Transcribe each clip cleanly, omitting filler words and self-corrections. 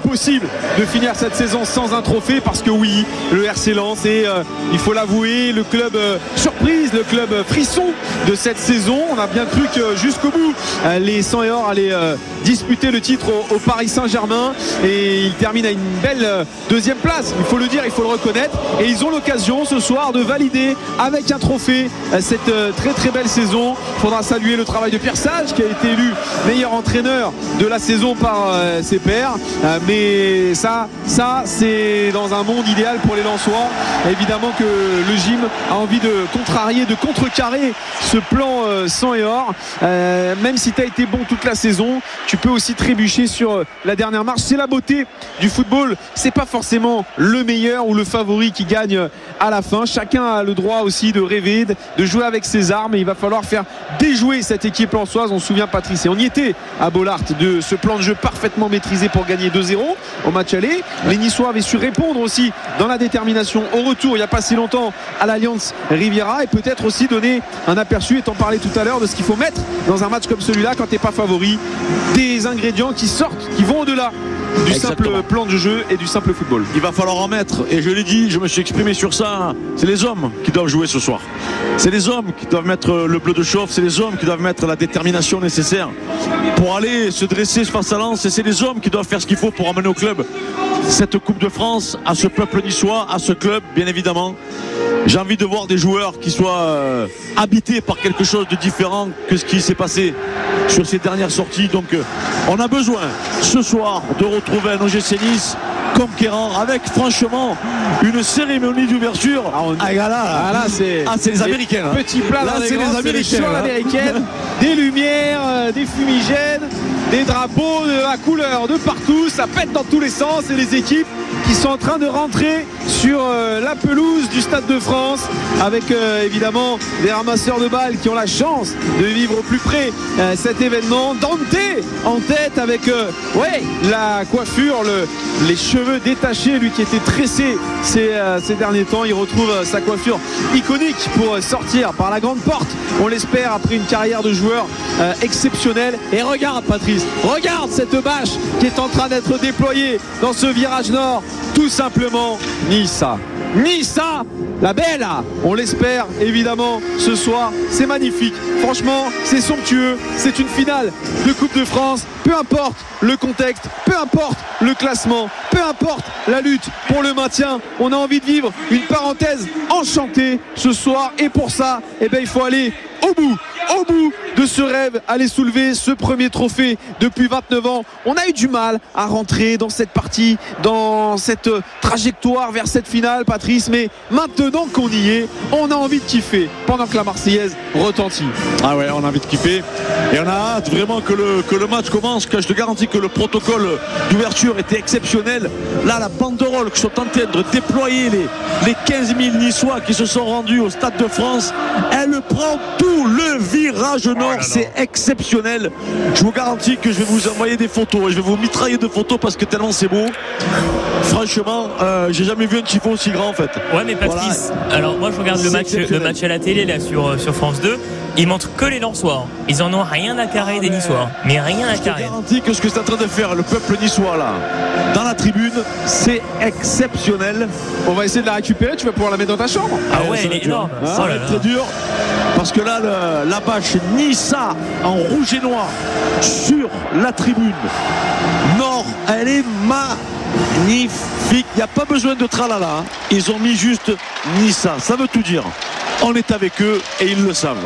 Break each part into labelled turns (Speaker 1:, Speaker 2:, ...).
Speaker 1: impossible de finir cette saison sans un trophée, parce que oui, le RC Lens est, il faut l'avouer, le club surprise, le club frisson de cette saison. On a bien cru que jusqu'au bout les 100 et or allaient disputer le titre au Paris Saint-Germain, et ils terminent à une belle deuxième place, il faut le dire, il faut le reconnaître, et ils ont l'occasion ce soir de valider avec un trophée cette très très belle saison. Il faudra saluer le travail de Pierre Sage, qui a été élu meilleur entraîneur de la saison par ses pairs, mais ça c'est dans un monde idéal pour les Lensois. Évidemment que le gym a envie de contrarier, de contrecarrer ce plan 100 et or. Même si tu as été bon toute la saison, tu peux aussi trébucher sur la dernière marche. C'est la beauté du football, c'est pas forcément le meilleur ou le favori qui gagne à la fin. Chacun a le droit aussi de rêver, de jouer avec ses armes, et il va falloir faire déjouer cette équipe lensoise. On se souvient, Patrice, et on y était à Bollaert, de ce plan de jeu parfaitement maîtrisé pour gagner 2-0 au match aller. Les Niçois avaient su répondre aussi dans la détermination au retour il n'y a pas si longtemps à l'Alliance Riviera, et peut-être aussi donner un aperçu, et t'en parlais tout à l'heure, de ce qu'il faut mettre dans un match comme celui-là quand t'es pas favori, des ingrédients qui sortent, qui vont au-delà du simple plan de jeu et du simple football.
Speaker 2: Il va falloir en mettre, et je l'ai dit, je me suis exprimé sur ça. C'est les hommes qui doivent jouer ce soir, c'est les hommes qui doivent mettre le bleu de chauffe, c'est les hommes qui doivent mettre la détermination nécessaire pour aller se dresser face à Lens, et c'est les hommes qui doivent faire ce qu'il faut pour amener au club cette Coupe de France, à ce peuple niçois, à ce club, bien évidemment. J'ai envie de voir des joueurs qui soient habités par quelque chose de différent que ce qui s'est passé sur ces dernières sorties. Donc on a besoin ce soir de retrouver un OGC Nice conquérant, avec franchement une cérémonie d'ouverture. C'est les Américains.
Speaker 1: Petit plat là, c'est les Américaines. Des lumières, des fumigènes, des drapeaux, de la couleur de partout, ça pète dans tous les sens, et les équipes qui sont en train de rentrer sur la pelouse du Stade de France, avec évidemment des ramasseurs de balles qui ont la chance de vivre au plus près cet événement. Dante en tête avec la coiffure, les cheveux détachés, lui qui était tressé ces derniers temps. Il retrouve sa coiffure iconique pour sortir par la grande porte, on l'espère, après une carrière de joueur exceptionnelle. Et regarde, Patrice, regarde cette bâche qui est en train d'être déployée dans ce virage nord. Tout simplement Nissa, la belle, on l'espère évidemment ce soir. C'est magnifique, franchement c'est somptueux, c'est une finale de Coupe de France. Peu importe le contexte, peu importe le classement, peu importe la lutte pour le maintien, on a envie de vivre une parenthèse enchantée ce soir, et pour ça il faut aller au bout de ce rêve, aller soulever ce premier trophée depuis 29 ans. On a eu du mal à rentrer dans cette partie, dans cette trajectoire vers cette finale, Patrice, mais maintenant qu'on y est, on a envie de kiffer pendant que la Marseillaise retentit.
Speaker 2: Ah ouais, on a envie de kiffer, et on a hâte vraiment que le match commence, car je te garantis que le protocole d'ouverture était exceptionnel. Là, la banderole que sont en train de déployer les 15 000 Niçois qui se sont rendus au Stade de France, elle prend tout le virage nord. C'est exceptionnel. Je vous garantis que je vais vous envoyer des photos, et je vais vous mitrailler de photos parce que tellement c'est beau. Franchement, j'ai jamais vu un tifo aussi grand en fait.
Speaker 3: Ouais, mais Patrice, alors moi je regarde le match à la télé là sur France 2. Ils montrent que les Lensois. Ils en ont rien à carrer des Niçois. Mais rien à carrer.
Speaker 2: Je te garantis que ce que c'est en train de faire le peuple niçois là, dans la tribune, c'est exceptionnel.
Speaker 1: On va essayer de la récupérer. Tu vas pouvoir la mettre dans ta chambre.
Speaker 3: Ah ouais, elle est énorme.
Speaker 2: Ça va être très dur. Parce que là, la bâche Nissa en rouge et noir sur la tribune nord, elle est magnifique. Il n'y a pas besoin de tralala. Ils ont mis juste Nissa. Ça veut tout dire. On est avec eux et ils le savent.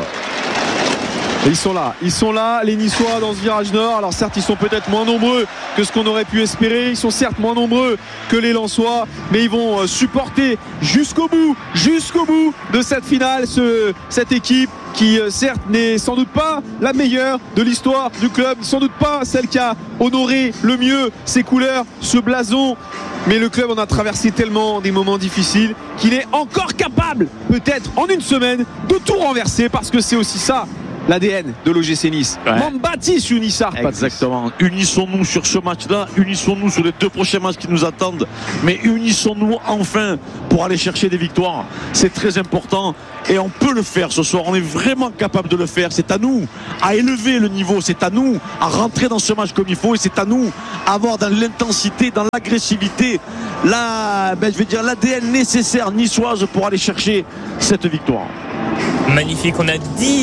Speaker 1: Et ils sont là, les Niçois dans ce virage nord. Alors certes, ils sont peut-être moins nombreux que ce qu'on aurait pu espérer. Ils sont certes moins nombreux que les Lensois, mais ils vont supporter jusqu'au bout de cette finale cette équipe qui certes n'est sans doute pas la meilleure de l'histoire du club, sans doute pas celle qui a honoré le mieux ses couleurs, ce blason. Mais le club en a traversé tellement des moments difficiles qu'il est encore capable, peut-être en une semaine, de tout renverser, parce que c'est aussi ça l'ADN de l'OGC Nice.
Speaker 2: Ouais.
Speaker 1: Mambatis unissar.
Speaker 2: Exactement. Unissons-nous sur ce match-là, unissons-nous sur les 2 prochains matchs qui nous attendent, mais unissons-nous enfin pour aller chercher des victoires. C'est très important et on peut le faire ce soir. On est vraiment capable de le faire. C'est à nous à élever le niveau, c'est à nous à rentrer dans ce match comme il faut et c'est à nous à avoir dans l'intensité, dans l'agressivité, l'ADN nécessaire niçoise pour aller chercher cette victoire.
Speaker 3: Magnifique, on a 10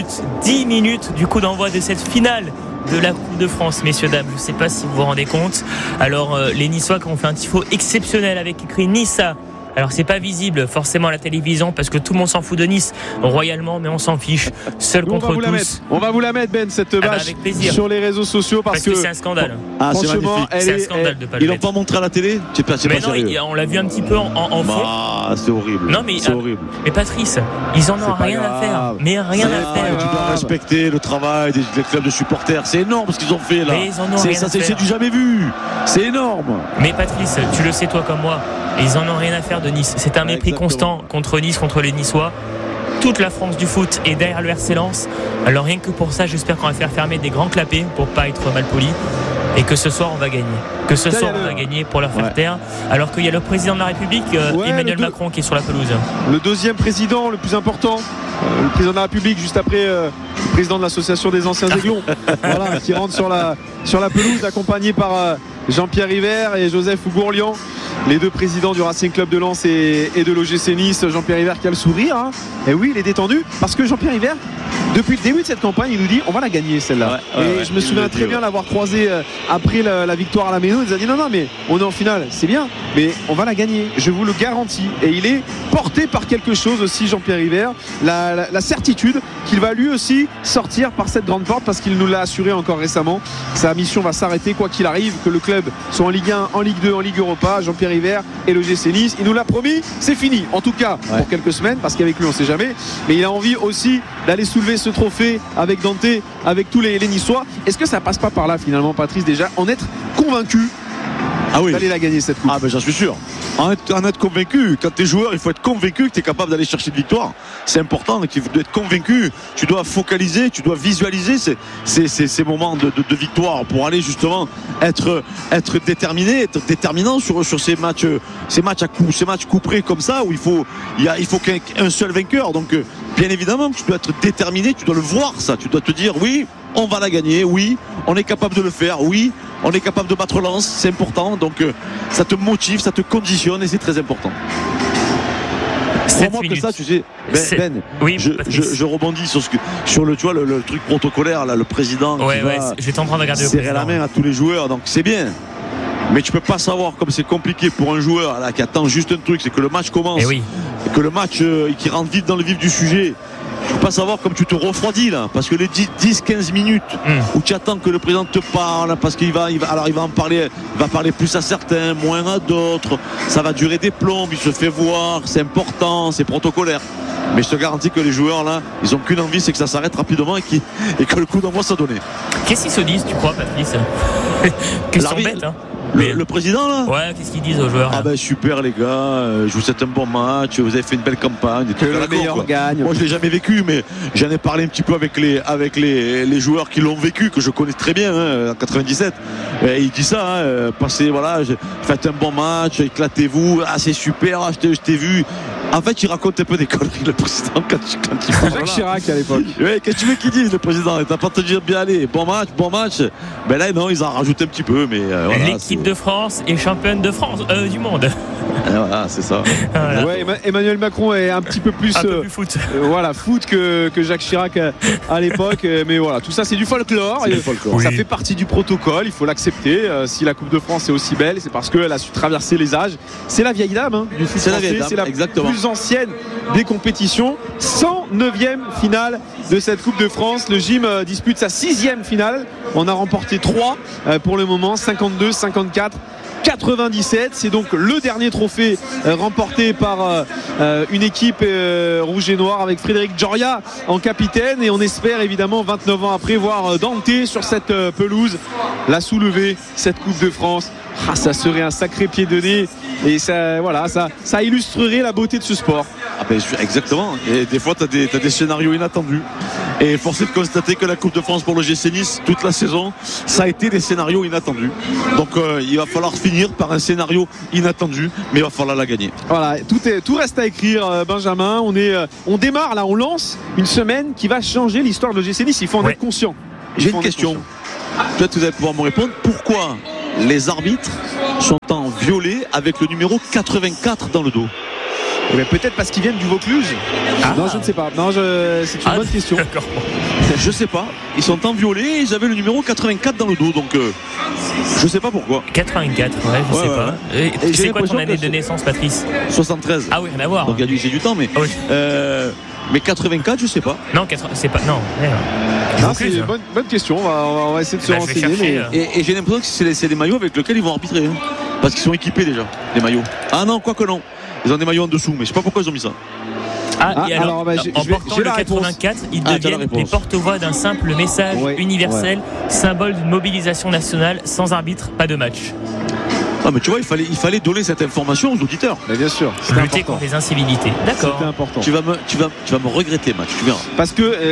Speaker 3: minutes du coup d'envoi de cette finale de la Coupe de France, messieurs, dames. Je ne sais pas si vous vous rendez compte. Alors, les Niçois qui ont fait un tifo exceptionnel avec écrit Nissa. Alors c'est pas visible forcément à la télévision parce que tout le monde s'en fout de Nice royalement, mais on s'en fiche. Seul contre tous.
Speaker 1: On va vous la mettre, Ben, cette bâche sur les réseaux sociaux parce que
Speaker 3: c'est un scandale.
Speaker 1: Franchement,
Speaker 3: c'est un scandale de pas le
Speaker 2: Ils l'ont
Speaker 3: mettre.
Speaker 2: pas montré à la télé.
Speaker 3: Mais non, on l'a vu un petit peu en fond.
Speaker 2: C'est horrible.
Speaker 3: Non, mais
Speaker 2: c'est horrible.
Speaker 3: Mais Patrice, ils en ont rien à faire. Mais rien à faire.
Speaker 2: Tu dois respecter le travail des clubs de supporters. C'est énorme ce qu'ils ont fait là.
Speaker 3: Mais ils en ont rien à faire.
Speaker 2: C'est du jamais vu. C'est énorme.
Speaker 3: Mais Patrice, tu le sais toi comme moi. Ils en ont rien à faire de Nice. C'est un mépris constant contre Nice, contre les Niçois. Toute la France du foot est derrière le RC Lens. Alors rien que pour ça, j'espère qu'on va faire fermer des grands clapets pour pas être mal poli. Et que ce soir on va gagner. Que ce soir on va gagner pour leur faire taire. Alors qu'il y a le président de la République, Emmanuel Macron, qui est sur la pelouse.
Speaker 1: Le deuxième président le plus important, le président de la République, juste après le président de l'association des anciens Aiglons, voilà, qui rentre sur la pelouse, accompagné par Jean-Pierre River et Joseph Ougourlian, les 2 présidents du Racing Club de Lens et de l'OGC Nice. Jean-Pierre River qui a le sourire, hein. Et oui, il est détendu parce que Jean-Pierre River, depuis le début de cette campagne, il nous dit on va la gagner celle-là. Je me souviens très bien l'avoir croisé après la victoire à la Méno. Il nous a dit non mais on est en finale, c'est bien, mais on va la gagner, je vous le garantis. Et il est porté par quelque chose aussi, Jean-Pierre River, la certitude qu'il va lui aussi sortir par cette grande porte, parce qu'il nous l'a assuré encore récemment. Sa mission va s'arrêter quoi qu'il arrive, que le club soit en Ligue 1, en Ligue 2, en Ligue Europa. Jean-Pierre River et l'OGC Nice, il nous l'a promis, c'est fini, en tout cas pour quelques semaines, parce qu'avec lui on sait jamais, mais il a envie aussi d'aller soulever ce trophée avec Dante, avec tous les Niçois. Est-ce que ça passe pas par là finalement, Patrice, déjà en être convaincu d'aller la gagner cette coupe?
Speaker 2: J'en suis sûr. En être convaincu, quand tu es joueur, il faut être convaincu que tu es capable d'aller chercher une victoire. C'est important, tu dois être convaincu, tu dois focaliser, tu dois visualiser ces moments de victoire pour aller justement être déterminé, être déterminant sur ces matchs coup près comme ça, où il faut qu'un seul vainqueur. Donc bien évidemment, tu dois être déterminé, tu dois le voir ça, tu dois te dire oui, on va la gagner, oui, on est capable de le faire, oui, on est capable de battre Lens, c'est important. Donc ça te motive, ça te conditionne et c'est très important. Pour moi que ça, tu sais, je rebondis sur le truc protocolaire là, le président
Speaker 3: j'étais en train de regarder
Speaker 2: serrer la main à tous les joueurs, donc c'est bien. Mais tu peux pas savoir comme c'est compliqué pour un joueur là, qui attend juste un truc, c'est que le match commence, et que le match qui rentre vite dans le vif du sujet. Tu peux pas savoir comme tu te refroidis là, parce que les 10-15 minutes où tu attends que le président te parle, parce qu'il va parler plus à certains, moins à d'autres, ça va durer des plombes, il se fait voir, c'est important, c'est protocolaire. Mais je te garantis que les joueurs là, ils ont qu'une envie, c'est que ça s'arrête rapidement et que le coup d'envoi soit donné.
Speaker 3: Qu'est-ce qu'ils se disent, tu crois, Patrice? Question bête, hein.
Speaker 2: Le président là?
Speaker 3: Ouais, qu'est-ce qu'ils disent aux joueurs?
Speaker 2: Super les gars, je vous souhaite un bon match, vous avez fait une belle campagne.
Speaker 1: Que le meilleur gagne.
Speaker 2: Moi je l'ai jamais vécu, mais j'en ai parlé un petit peu avec les joueurs qui l'ont vécu, que je connais très bien, en 97. Et il dit ça, passez, faites un bon match, éclatez-vous, c'est super, je t'ai vu. En fait, il raconte un peu des conneries, le président, quand il
Speaker 1: parle. Jacques Chirac à l'époque.
Speaker 2: Ouais, qu'est-ce que tu veux qu'il dise, le président? T'as pas te dire bien aller, bon match. Ben là, non, ils en rajoutent un petit peu, mais
Speaker 3: l'équipe de France est championne de France, du monde.
Speaker 2: Voilà, c'est ça.
Speaker 1: Voilà. Ouais, Emmanuel Macron est un petit peu plus,
Speaker 3: foot.
Speaker 1: Foot que Jacques Chirac à l'époque. Mais voilà, tout ça, c'est du folklore. Ça fait partie du protocole, il faut l'accepter. Si la Coupe de France est aussi belle, c'est parce qu'elle a su traverser les âges. C'est la vieille dame du foot français, c'est la plus ancienne des compétitions. 109e finale de cette Coupe de France. Le Gym dispute sa 6e finale. On a remporté 3 pour le moment, 52, 54, 97. C'est donc le dernier trophée remporté par une équipe rouge et noire avec Frédéric Gioria en capitaine, et on espère évidemment 29 ans après voir Dante sur cette pelouse la soulever, cette Coupe de France. Ça serait un sacré pied de nez, et ça illustrerait la beauté de ce sport.
Speaker 2: Exactement, et des fois tu as des scénarios inattendus, Et force est de constater que la Coupe de France pour le GC Nice, toute la saison, ça a été des scénarios inattendus. Donc il va falloir finir par un scénario inattendu, mais il va falloir la gagner.
Speaker 1: Voilà, tout reste à écrire, Benjamin. On démarre là, on lance une semaine qui va changer l'histoire de GC Nice. Il faut en être conscient.
Speaker 2: J'ai une question. Peut-être que vous allez pouvoir me répondre. Pourquoi les arbitres sont en violet avec le numéro 84 dans le dos?
Speaker 1: Eh bien, peut-être parce qu'ils viennent du Vaucluse. Non, je ne sais pas. Non, c'est une bonne question.
Speaker 3: D'accord.
Speaker 2: Je sais pas. Ils sont en violet et ils avaient le numéro 84 dans le dos. Donc je sais pas pourquoi.
Speaker 3: 84, je sais pas.
Speaker 2: Et
Speaker 3: c'est quoi ton année de naissance, Patrice?
Speaker 2: 73.
Speaker 3: Ah oui, rien à voir.
Speaker 2: Donc j'ai du temps, mais.
Speaker 3: Ah oui.
Speaker 2: Mais 84, je sais pas.
Speaker 3: Non, c'est pas. Non.
Speaker 1: Non, c'est une bonne question. On va essayer de se renseigner.
Speaker 2: Et j'ai l'impression que c'est des maillots avec lesquels ils vont arbitrer. Hein, parce qu'ils sont équipés déjà, les maillots. Ah non, quoique non. Ils ont des maillots en dessous, mais je sais pas pourquoi ils ont mis ça.
Speaker 3: Et alors, en portant le 84, ils deviennent les porte-voix d'un simple message universel, symbole d'une mobilisation nationale. Sans arbitre, pas de match.
Speaker 2: Ah mais tu vois, il fallait donner cette information aux auditeurs.
Speaker 1: Mais bien sûr.
Speaker 3: Lutter contre les incivilités. D'accord.
Speaker 1: C'était important.
Speaker 2: Tu vas me regretter, match. Tu verras.
Speaker 1: Parce que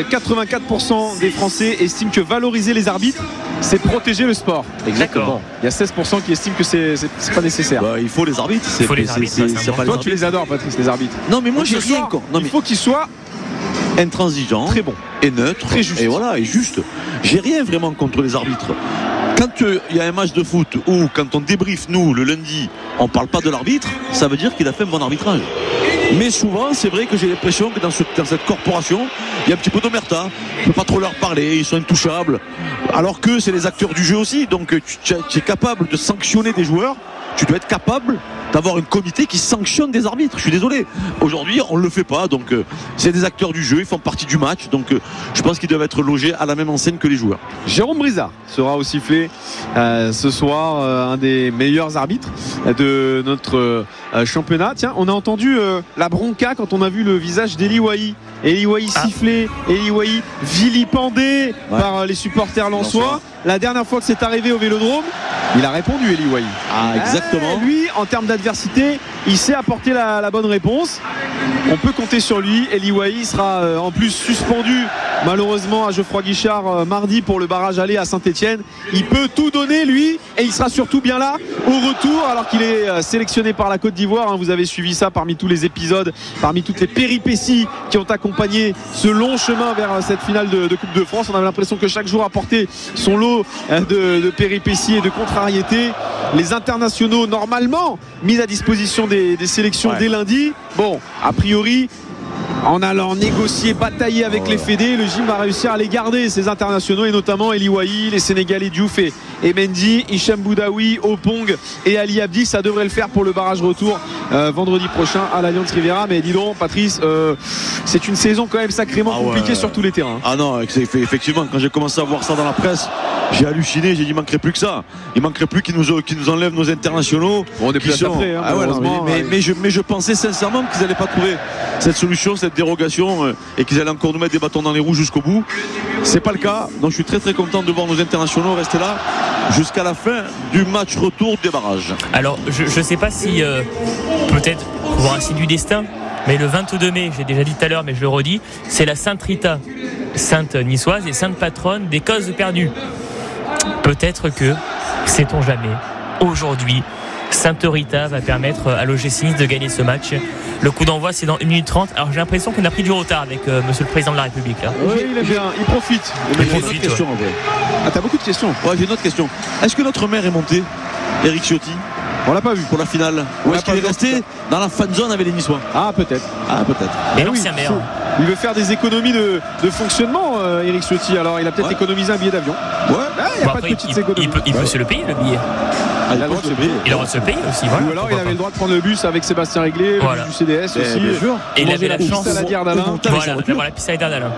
Speaker 1: 84% des Français estiment que valoriser les arbitres, c'est protéger le sport.
Speaker 3: Exactement.
Speaker 1: Il y a 16% qui estiment que c'est pas nécessaire.
Speaker 2: Il faut les arbitres.
Speaker 3: Il faut les arbitres.
Speaker 1: Toi, tu les adores, Patrice, les arbitres.
Speaker 2: Non, mais moi, j'ai rien.
Speaker 1: Il faut qu'ils soient
Speaker 2: intransigeants,
Speaker 1: très bons
Speaker 2: et neutres,
Speaker 1: très juste.
Speaker 2: Et voilà, et juste. J'ai rien vraiment contre les arbitres. Quand il y a un match de foot ou quand on débriefe, nous, le lundi, on parle pas de l'arbitre, ça veut dire qu'il a fait un bon arbitrage. Mais souvent, c'est vrai que j'ai l'impression que dans cette corporation, il y a un petit peu d'omerta. On ne peut pas trop leur parler, ils sont intouchables. Alors que c'est les acteurs du jeu aussi. Donc tu es capable de sanctionner des joueurs. Tu dois être capable d'avoir un comité qui sanctionne des arbitres. Je suis désolé. Aujourd'hui, on ne le fait pas. Donc c'est des acteurs du jeu, ils font partie du match. Donc je pense qu'ils doivent être logés à la même enseigne que les joueurs.
Speaker 1: Jérôme Brizard sera au sifflet ce soir, un des meilleurs arbitres de notre championnat. Tiens, on a entendu la bronca quand on a vu le visage d'Eli Wahi. Eli Wahi sifflé, Eli Wahi vilipendé par les supporters lensois. La dernière fois que c'est arrivé au Vélodrome, il a répondu, Eli Wahi.
Speaker 2: Exactement.
Speaker 1: Lui, en termes d'adversité, il sait apporter la bonne réponse. On peut compter sur lui. Eli Wahi sera en plus suspendu malheureusement à Geoffroy Guichard mardi pour le barrage aller à Saint-Etienne. Il peut tout donner, lui, et il sera surtout bien là au retour, alors qu'il est sélectionné par la Côte d'Ivoire. Vous avez suivi ça parmi tous les épisodes, parmi toutes les péripéties qui ont accompagné ce long chemin vers cette finale de Coupe de France. On avait l'impression que chaque jour apportait son lot de péripéties et de contrariétés. Les internationaux normalement mis à disposition des sélections dès lundi. Bon, a priori, en allant négocier, batailler avec les fédés, le gym va réussir à les garder, ces internationaux, et notamment Eli Wahi, les Sénégalais Diouf et Mendy, Hicham Boudaoui, Opong et Ali Abdi. Ça devrait le faire pour le barrage retour vendredi prochain à l'Allianz Riviera. Mais dis donc, Patrice, c'est une saison quand même sacrément compliquée sur tous les terrains.
Speaker 2: Ah non, effectivement, quand j'ai commencé à voir ça dans la presse, j'ai halluciné. J'ai dit, il manquerait plus que ça. Il manquerait plus qu'ils nous enlèvent nos internationaux.
Speaker 1: Bon, on est plus après,
Speaker 2: mais je pensais sincèrement qu'ils n'allaient pas trouver cette solution, cette dérogation, et qu'ils allaient encore nous mettre des bâtons dans les roues jusqu'au bout. C'est pas le cas. Donc je suis très très content de voir nos internationaux rester là jusqu'à la fin du match retour des barrages.
Speaker 3: Alors je sais pas si peut-être pour un signe du destin, mais le 22 mai, j'ai déjà dit tout à l'heure mais je le redis, c'est la Sainte Rita, sainte niçoise et sainte patronne des causes perdues. Peut-être que, sait-on jamais, aujourd'hui Sainte Rita va permettre à l'OGC Nice de gagner ce match. Le coup d'envoi c'est dans 1 minute 30. Alors j'ai l'impression qu'on a pris du retard avec monsieur le président de la République là.
Speaker 1: Oui, il est bien, il profite.
Speaker 2: J'ai une autre question en vrai.
Speaker 1: Ah, t'as beaucoup de questions.
Speaker 2: Ouais, j'ai une autre question. Est-ce que notre maire est monté, Eric Ciotti?
Speaker 1: On l'a pas vu
Speaker 2: pour la finale. Ou est-ce qu'il est resté dans la fan zone avec les Niçois?
Speaker 1: Ah peut-être.
Speaker 3: Mais l'ancien maire.
Speaker 1: Il veut faire des économies de fonctionnement, Eric Ciotti. Alors il a peut-être économisé un billet d'avion. Il n'y a pas de petites économies.
Speaker 3: Il peut se le payer, le billet.
Speaker 1: Il a le droit de se payer.
Speaker 3: Il a le droit de se payer aussi. Voilà.
Speaker 1: Ou alors il avait le droit de prendre le bus avec Sébastien Réglé, le bus du CDS aussi.
Speaker 3: Et il avait la chance
Speaker 1: d'avoir
Speaker 3: la piste à d'Alain.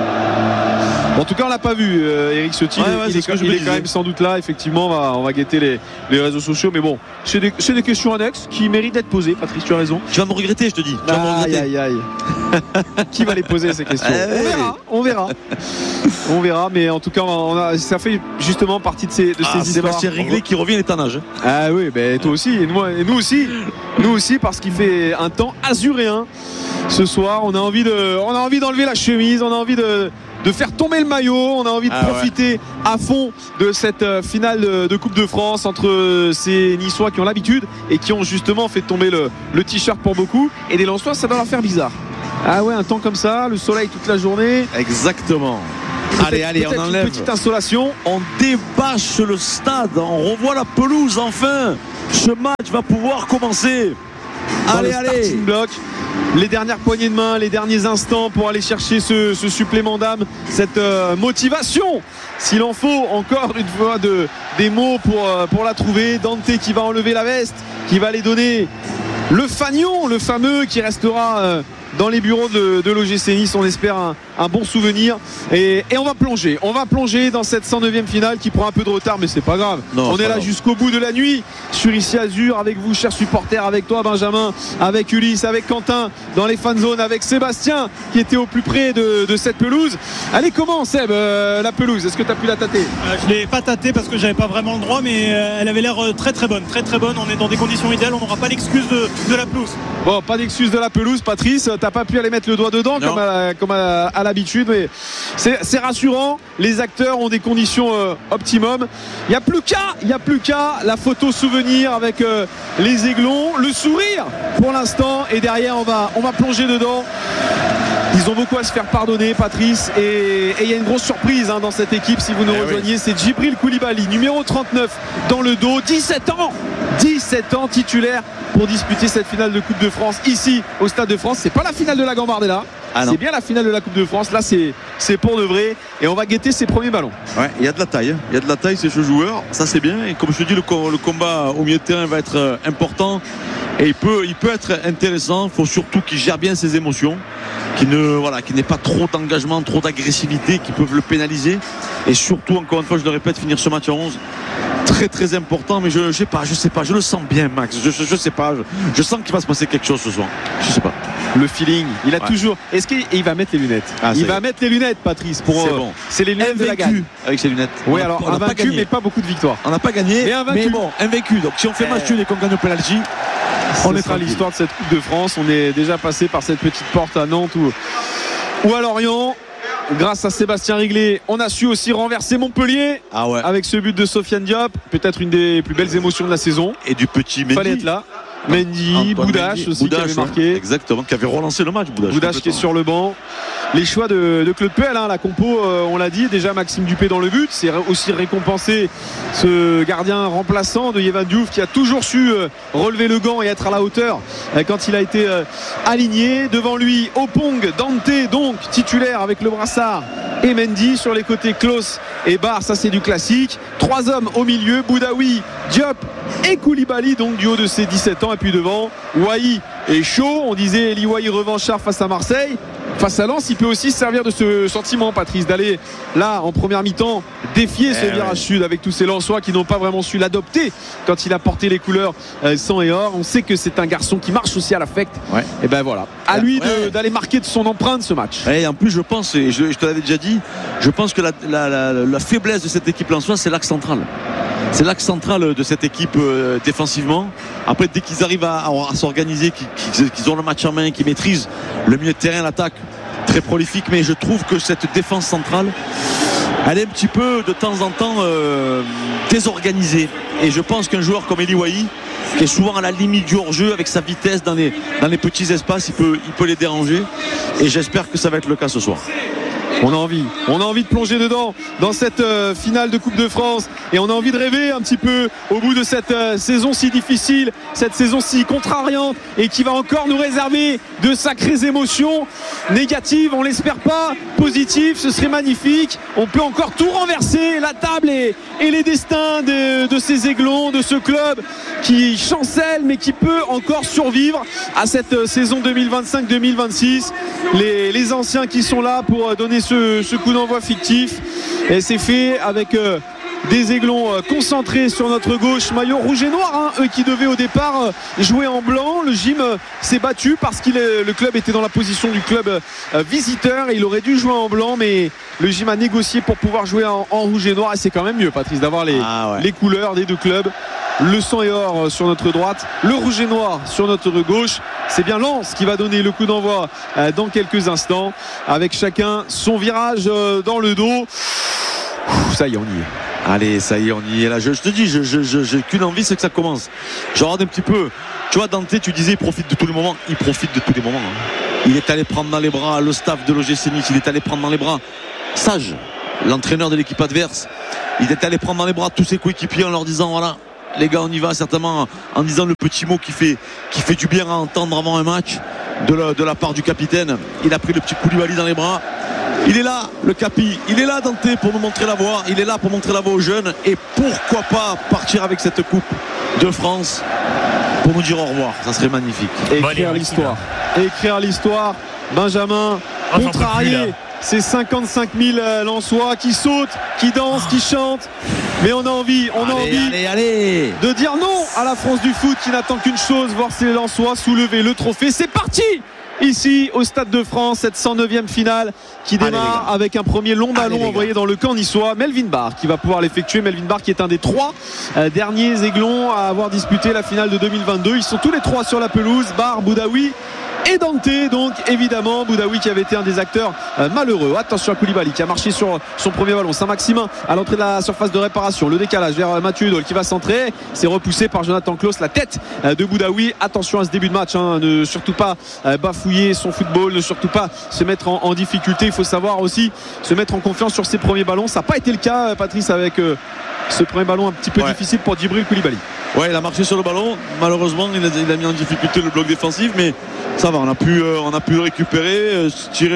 Speaker 1: En tout cas, on l'a pas vu, Eric Ciotti. Il est quand même sans doute là. Effectivement, on va guetter les réseaux sociaux. Mais bon, c'est des questions annexes qui méritent d'être posées. Patrice, tu as raison.
Speaker 2: Tu vas me regretter, je te dis.
Speaker 1: Aïe. Qui va les poser ces questions? On verra. Mais en tout cas, ça fait justement partie de ces histoires.
Speaker 2: Sébastien Réglé qui revient est en âge.
Speaker 1: Ah oui, ben toi aussi et nous aussi parce qu'il fait un temps azuréen ce soir. On a envie d'enlever la chemise, on a envie de de faire tomber le maillot. On a envie de profiter à fond de cette finale de Coupe de France entre ces Niçois qui ont l'habitude et qui ont justement fait tomber le t-shirt pour beaucoup, et les Lensois, ça doit leur faire bizarre. Ah ouais, un temps comme ça, le soleil toute la journée.
Speaker 2: Exactement. Allez, on enlève.
Speaker 1: Une petite insolation.
Speaker 2: On débâche le stade, on revoit la pelouse enfin. Ce match va pouvoir commencer. Allez.
Speaker 1: Starting block. Les dernières poignées de main, les derniers instants pour aller chercher ce supplément d'âme, cette motivation. S'il en faut encore une fois des mots pour la trouver. Dante qui va enlever la veste, qui va aller donner le fanion, le fameux, qui restera dans les bureaux de l'OGC Nice. On espère un bon souvenir, et on va plonger dans cette 109e finale qui prend un peu de retard, mais c'est pas grave. On est là jusqu'au bout de la nuit sur Ici Azur, avec vous chers supporters, avec toi Benjamin, avec Ulysse, avec Quentin dans les fan zones, avec Sébastien qui était au plus près de cette pelouse. Allez, comment Seb, la pelouse, est-ce que tu as pu la tâter?
Speaker 4: Je l'ai pas tâtée parce que j'avais pas vraiment le droit, mais elle avait l'air très bonne. On est dans des conditions idéales, on n'aura pas l'excuse de la pelouse.
Speaker 1: Bon, pas d'excuse de la pelouse, Patrice, t'as pas pu aller mettre le doigt dedans comme à l'habitude, mais c'est rassurant. Les acteurs ont des conditions optimum. Il n'y a plus qu'à la photo souvenir avec les Aiglons, le sourire pour l'instant, et derrière on va plonger dedans. Ils ont beaucoup à se faire pardonner, Patrice, et il y a une grosse surprise dans cette équipe. Si vous nous rejoignez, c'est Djibril Koulibaly, numéro 39 dans le dos, 17 ans titulaire pour disputer cette finale de Coupe de France ici au Stade de France. C'est pas la finale de la Gambardella, c'est bien la finale de la Coupe de France. Là c'est pour de vrai, et on va guetter ses premiers ballons.
Speaker 2: Ouais, il y a de la taille, c'est ce joueur, ça c'est bien, et comme je te dis, le combat au milieu de terrain va être important, et il peut être intéressant. Il faut surtout qu'il gère bien ses émotions, qu'il n'ait pas trop d'engagement, trop d'agressivité qui peuvent le pénaliser, et surtout, encore une fois je le répète, finir ce match à 11, très important. Mais je sais pas, je le sens bien, Max, je sais pas, je sens qu'il va se passer quelque chose ce soir, je sais pas.
Speaker 1: Le feeling, il a toujours. Est-ce qu'il va mettre les lunettes? Il va mettre les lunettes, Patrice. C'est les lunettes de la gagne.
Speaker 2: Avec ses lunettes.
Speaker 1: Oui, alors on a vaincu, mais pas beaucoup de victoires.
Speaker 2: On n'a pas gagné, mais bon, invaincu. Donc si on fait match nul et qu'on gagne au penalty,
Speaker 1: on est à l'histoire de cette Coupe de France. On est déjà passé par cette petite porte à Nantes ou à Lorient. Grâce à Sébastien Riglet, on a su aussi renverser Montpellier avec ce but de Sofiane Diop, peut-être une des plus belles émotions de la saison.
Speaker 2: Et du petit Mendy.
Speaker 1: Fallait être là. Mendy, Boudache aussi, qui avait marqué.
Speaker 2: Exactement, qui avait relancé le match.
Speaker 1: Boudache qui est sur le banc. Les choix de Claude Puel, la compo, on l'a dit, déjà Maxime Dupé dans le but. C'est aussi récompensé ce gardien remplaçant de Yvan Diouf, qui a toujours su relever le gant et être à la hauteur quand il a été aligné. Devant lui, Opong, Dante, donc titulaire avec le brassard, et Mendy sur les côtés, Klaus et Barr, ça c'est du classique. 3 hommes au milieu, Boudaoui, Diop et Koulibaly, donc du haut de ses 17 ans. Et puis devant, Wai est chaud. On disait Eli Wai revanchard face à Marseille. Face à Lens, il peut aussi se servir de ce sentiment, Patrice, d'aller là en première mi-temps défier ce virage sud avec tous ces Lensois qui n'ont pas vraiment su l'adopter quand il a porté les couleurs sang et or. On sait que c'est un garçon qui marche aussi à l'affect. Et ben voilà, à lui d'aller marquer de son empreinte ce match.
Speaker 2: Et en plus, je pense, et je te l'avais déjà dit, je pense que la faiblesse de cette équipe lensoise, c'est l'axe central. C'est l'axe central de cette équipe défensivement. Après, dès qu'ils arrivent à s'organiser, qu'ils ont le match en main, qu'ils maîtrisent le milieu de terrain, l'attaque, très prolifique. Mais je trouve que cette défense centrale, elle est un petit peu de temps en temps désorganisée. Et je pense qu'un joueur comme Eli Wai, qui est souvent à la limite du hors-jeu avec sa vitesse dans les petits espaces, il peut les déranger. Et j'espère que ça va être le cas ce soir.
Speaker 1: On a envie de plonger dedans dans cette finale de Coupe de France, et on a envie de rêver un petit peu au bout de cette saison si difficile, cette saison si contrariante, et qui va encore nous réserver de sacrées émotions négatives, on l'espère pas, positives, ce serait magnifique. On peut encore tout renverser, la table et les destins de ces Aiglons, de ce club qui chancelle mais qui peut encore survivre à cette saison 2025-2026. Les anciens qui sont là pour donner ce coup d'envoi fictif, et c'est fait avec des Aiglons concentrés sur notre gauche, maillot rouge et noir, eux qui devaient au départ jouer en blanc. Le gym s'est battu parce que le club était dans la position du club visiteur et il aurait dû jouer en blanc, mais le gym a négocié pour pouvoir jouer en rouge et noir, et c'est quand même mieux, Patrice, d'avoir les couleurs des deux clubs. le sang et or sur notre droite, le rouge et noir sur notre gauche. C'est bien Lens qui va donner le coup d'envoi dans quelques instants, avec chacun son virage dans le dos. Ça y est, on y est.
Speaker 2: Allez, ça y est, on y est là. Je te dis, j'ai qu'une envie, c'est que ça commence. Je regarde un petit peu. Tu vois, Dante, tu disais, il profite de tous les moments. Il profite de tous les moments. Il est allé prendre dans les bras le staff de l'OGC Nice. Il est allé prendre dans les bras Sage, l'entraîneur de l'équipe adverse. Il est allé prendre dans les bras tous ses coéquipiers en leur disant, voilà, les gars, on y va, certainement en disant le petit mot qui fait du bien à entendre avant un match de la part du capitaine. Il a pris le petit Koulibaly dans les bras. Il est là, le Capi, il est là, Dante, pour nous montrer la voie. Il est là pour montrer la voie aux jeunes. Et pourquoi pas partir avec cette Coupe de France pour nous dire au revoir. Ça serait magnifique.
Speaker 1: Écrire l'histoire. Benjamin, contrarié. C'est 55 000 Lensois qui sautent, qui dansent, qui chantent. Mais on a envie de dire non à la France du foot qui n'attend qu'une chose, voir ces Lensois soulever le trophée. C'est parti ici au Stade de France, cette 109e finale qui démarre avec un premier long ballon envoyé dans le camp niçois. Melvin Barr qui va pouvoir l'effectuer. Melvin Barr qui est un des 3 derniers aiglons à avoir disputé la finale de 2022. Ils sont tous les 3 sur la pelouse, Barr, Boudaoui et Dante. Donc évidemment Boudaoui qui avait été un des acteurs malheureux. Attention à Koulibaly qui a marché sur son premier ballon. Saint-Maximin à l'entrée de la surface de réparation. Le décalage vers Mathieu Udol qui va centrer. C'est repoussé par Jonathan Klaus. La tête de Boudaoui. Attention à ce début de match, ne surtout pas bafouiller son football, ne surtout pas se mettre en difficulté. Il faut savoir aussi se mettre en confiance sur ses premiers ballons. Ça n'a pas été le cas, Patrice, avec ce premier ballon un petit peu difficile pour Djibril Koulibaly.
Speaker 2: Ouais, il a marché sur le ballon. Malheureusement, il a mis en difficulté le bloc défensif, mais ça va, on a pu le récupérer,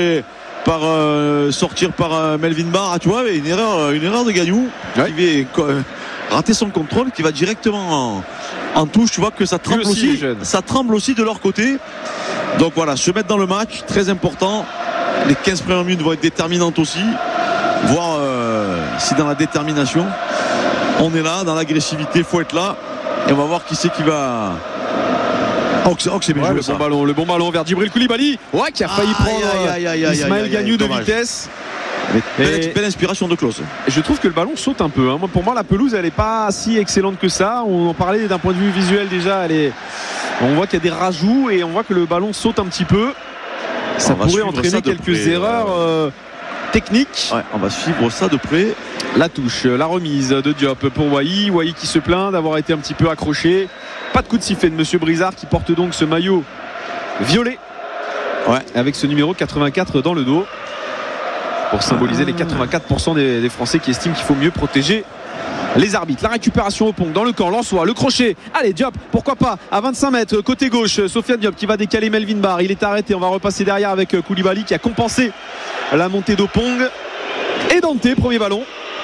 Speaker 2: sortir par Melvin Barr. Tu vois, une erreur de Gagnou qui va rater son contrôle, qui va directement en touche. Tu vois que ça tremble aussi de leur côté. Donc voilà, se mettre dans le match, très important. Les 15 premières minutes vont être déterminantes aussi. Voir si dans la détermination on est là, dans l'agressivité, il faut être là. Et on va voir qui c'est qui va. C'est bien joué,
Speaker 1: le bon ballon vers Djibril Koulibaly qui a failli prendre Ismaël Gagnou de vitesse.
Speaker 2: Belle inspiration de Klaus.
Speaker 1: Je trouve que le ballon saute un peu. Pour moi, la pelouse, elle n'est pas si excellente que ça. On en parlait d'un point de vue visuel déjà. On voit qu'il y a des rajouts et on voit que le ballon saute un petit peu. Ça pourrait entraîner quelques erreurs techniques.
Speaker 2: Ouais, on va suivre ça de près.
Speaker 1: La touche, la remise de Diop pour Wai qui se plaint d'avoir été un petit peu accroché. Pas de coup de sifflet de Monsieur Brizard qui porte donc ce maillot violet avec ce numéro 84 dans le dos pour symboliser les 84% des Français qui estiment qu'il faut mieux protéger les arbitres. La récupération au pont dans le camp Lensois, le crochet, allez Diop, pourquoi pas à 25 mètres côté gauche, Sofiane Diop qui va décaler Melvin Barr, il est arrêté, on va repasser derrière avec Koulibaly qui a compensé la montée d'Opong. Et Dante, premier ballon.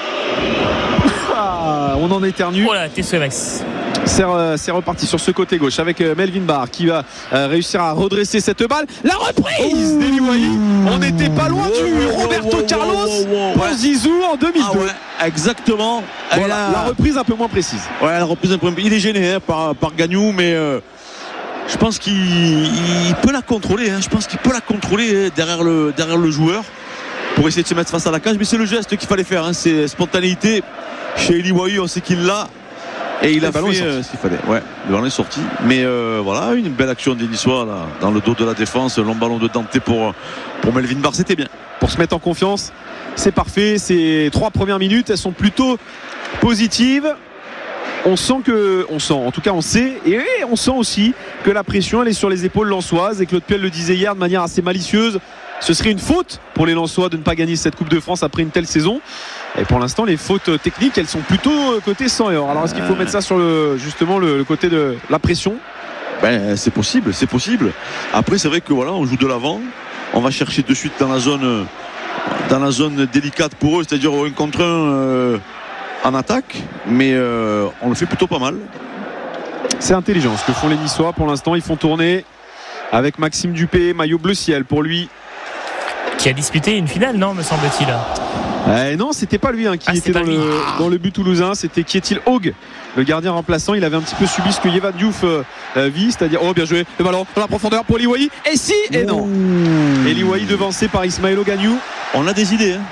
Speaker 1: On en éternue.
Speaker 3: Voilà, TSMX.
Speaker 1: C'est reparti sur ce côté gauche avec Melvin Barr qui va réussir à redresser cette balle. La reprise d'Eli Wahi. On n'était pas loin du Roberto Carlos pour Zizou en 2002.
Speaker 2: Exactement.
Speaker 1: Voilà, la reprise un peu moins précise.
Speaker 2: La reprise un peu. Il est gêné par Gagnou, mais je pense qu'il peut la contrôler. Je pense qu'il peut la contrôler derrière le joueur pour essayer de se mettre face à la cage. Mais c'est le geste qu'il fallait faire. C'est spontanéité. Chez Eli Wahi, on sait qu'il l'a. Et il a fait ce qu'il fallait. Le ballon est sorti. Mais voilà, une belle action des Niçois là, dans le dos de la défense. Long ballon de Dante pour Melvin Barr, c'était bien.
Speaker 1: Pour se mettre en confiance, c'est parfait. Ces 3 premières minutes, elles sont plutôt positives. On sait et on sent aussi que la pression elle est sur les épaules lensoises. Et Claude Puel le disait hier de manière assez malicieuse. Ce serait une faute pour les Lensois de ne pas gagner cette Coupe de France après une telle saison. Et pour l'instant, les fautes techniques, elles sont plutôt côté sang et or. Alors, est-ce qu'il faut mettre ça sur le côté de la pression ?
Speaker 2: C'est possible. Après, c'est vrai que on joue de l'avant. On va chercher de suite dans la zone délicate pour eux, c'est-à-dire 1 contre 1 en attaque. Mais on le fait plutôt pas mal.
Speaker 1: C'est intelligent ce que font les Niçois. Pour l'instant, ils font tourner avec Maxime Dupé, maillot bleu ciel pour lui.
Speaker 3: Qui a disputé une finale, non, me semble-t-il.
Speaker 1: Non, c'était pas lui qui était dans le but toulousain, c'était Kietil Haug, le gardien remplaçant. Il avait un petit peu subi ce que Yeva Diouf vit, c'est-à-dire bien joué, le ballon dans la profondeur pour Eli Wahi. Et non. Eli Wahi devancé par Ismaël Gagnou.
Speaker 2: On a des idées.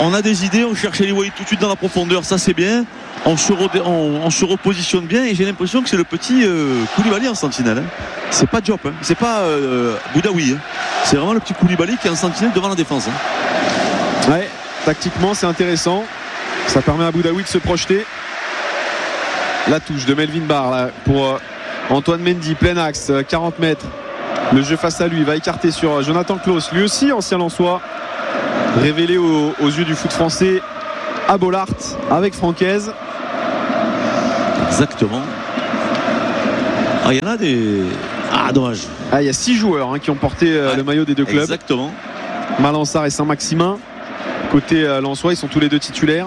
Speaker 2: On a des idées, on cherche Eliwayi tout de suite dans la profondeur, ça c'est bien. On se repositionne bien et j'ai l'impression que c'est le petit Koulibaly en sentinelle. Hein. C'est pas Diop, hein. C'est pas Boudaoui. Hein. C'est vraiment le petit Koulibaly qui est en sentinelle devant la défense. Hein.
Speaker 1: Ouais, tactiquement c'est intéressant. Ça permet à Boudaoui de se projeter. La touche de Melvin Barr là, pour Antoine Mendy, plein axe, 40 mètres. Le jeu face à lui va écarter sur Jonathan Klaus, lui aussi ancien Lensois, révélé aux yeux du foot français à Bollaert avec Francaise.
Speaker 2: Exactement. Ah, il y en a des... Ah, dommage.
Speaker 1: Ah, il y a 6 joueurs qui ont porté le maillot des deux clubs.
Speaker 2: Exactement.
Speaker 1: Malançard et Saint-Maximin. Côté lensois, ils sont tous les deux titulaires.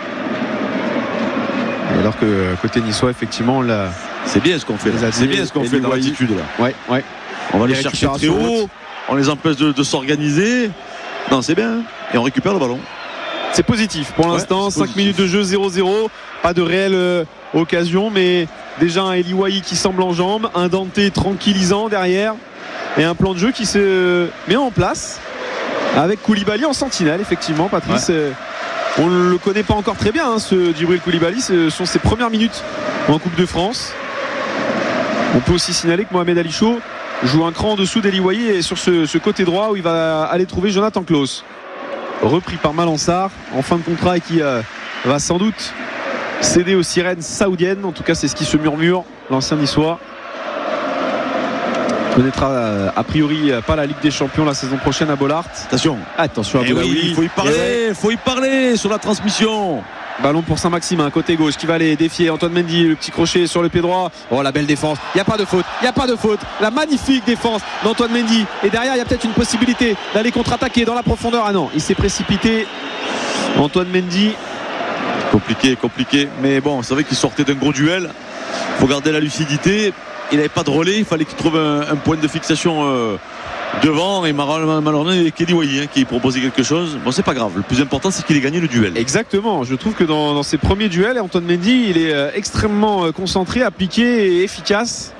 Speaker 1: Et alors que côté niçois, effectivement,
Speaker 2: c'est bien ce qu'on fait. C'est bien ce qu'on fait dans l'attitude là.
Speaker 1: Ouais.
Speaker 2: On va les chercher très haut. On les empêche de s'organiser. Non, c'est bien. Et on récupère le ballon.
Speaker 1: C'est positif pour l'instant. 5 minutes de jeu, 0-0. Pas de réelle occasion, mais déjà un Eliwayi qui semble en jambes, un Dante tranquillisant derrière et un plan de jeu qui se met en place avec Koulibaly en sentinelle. Effectivement, Patrice, on ne le connaît pas encore très bien, ce Djibril Koulibaly. Ce sont ses premières minutes en Coupe de France. On peut aussi signaler que Mohamed Ali Chaud joue un cran en dessous d'Eliwayi et sur ce côté droit où il va aller trouver Jonathan Klaus, repris par Malançard en fin de contrat et qui va sans doute céder aux sirènes saoudiennes. En tout cas c'est ce qui se murmure. L'ancien niçois connaîtra a priori pas la Ligue des Champions la saison prochaine à Bollaert. Attention à Boudaoui.
Speaker 2: Il faut y parler sur la transmission.
Speaker 1: Ballon pour Saint-Maximin, côté gauche, qui va aller défier Antoine Mendy, le petit crochet sur le pied droit. Oh, la belle défense, il n'y a pas de faute, la magnifique défense d'Antoine Mendy. Et derrière il y a peut-être une possibilité d'aller contre-attaquer dans la profondeur. Ah non, il s'est précipité, Antoine Mendy.
Speaker 2: Compliqué, mais bon, c'est vrai qu'il sortait d'un gros duel. Il faut garder la lucidité. Il n'avait pas de relais, il fallait qu'il trouve un point de fixation devant, et malheureusement il y avait Eliwayi qui proposait quelque chose. Bon, c'est pas grave, le plus important c'est qu'il ait gagné le duel.
Speaker 1: Exactement, je trouve que dans ses premiers duels, Antoine Mendy il est extrêmement concentré, appliqué et efficace.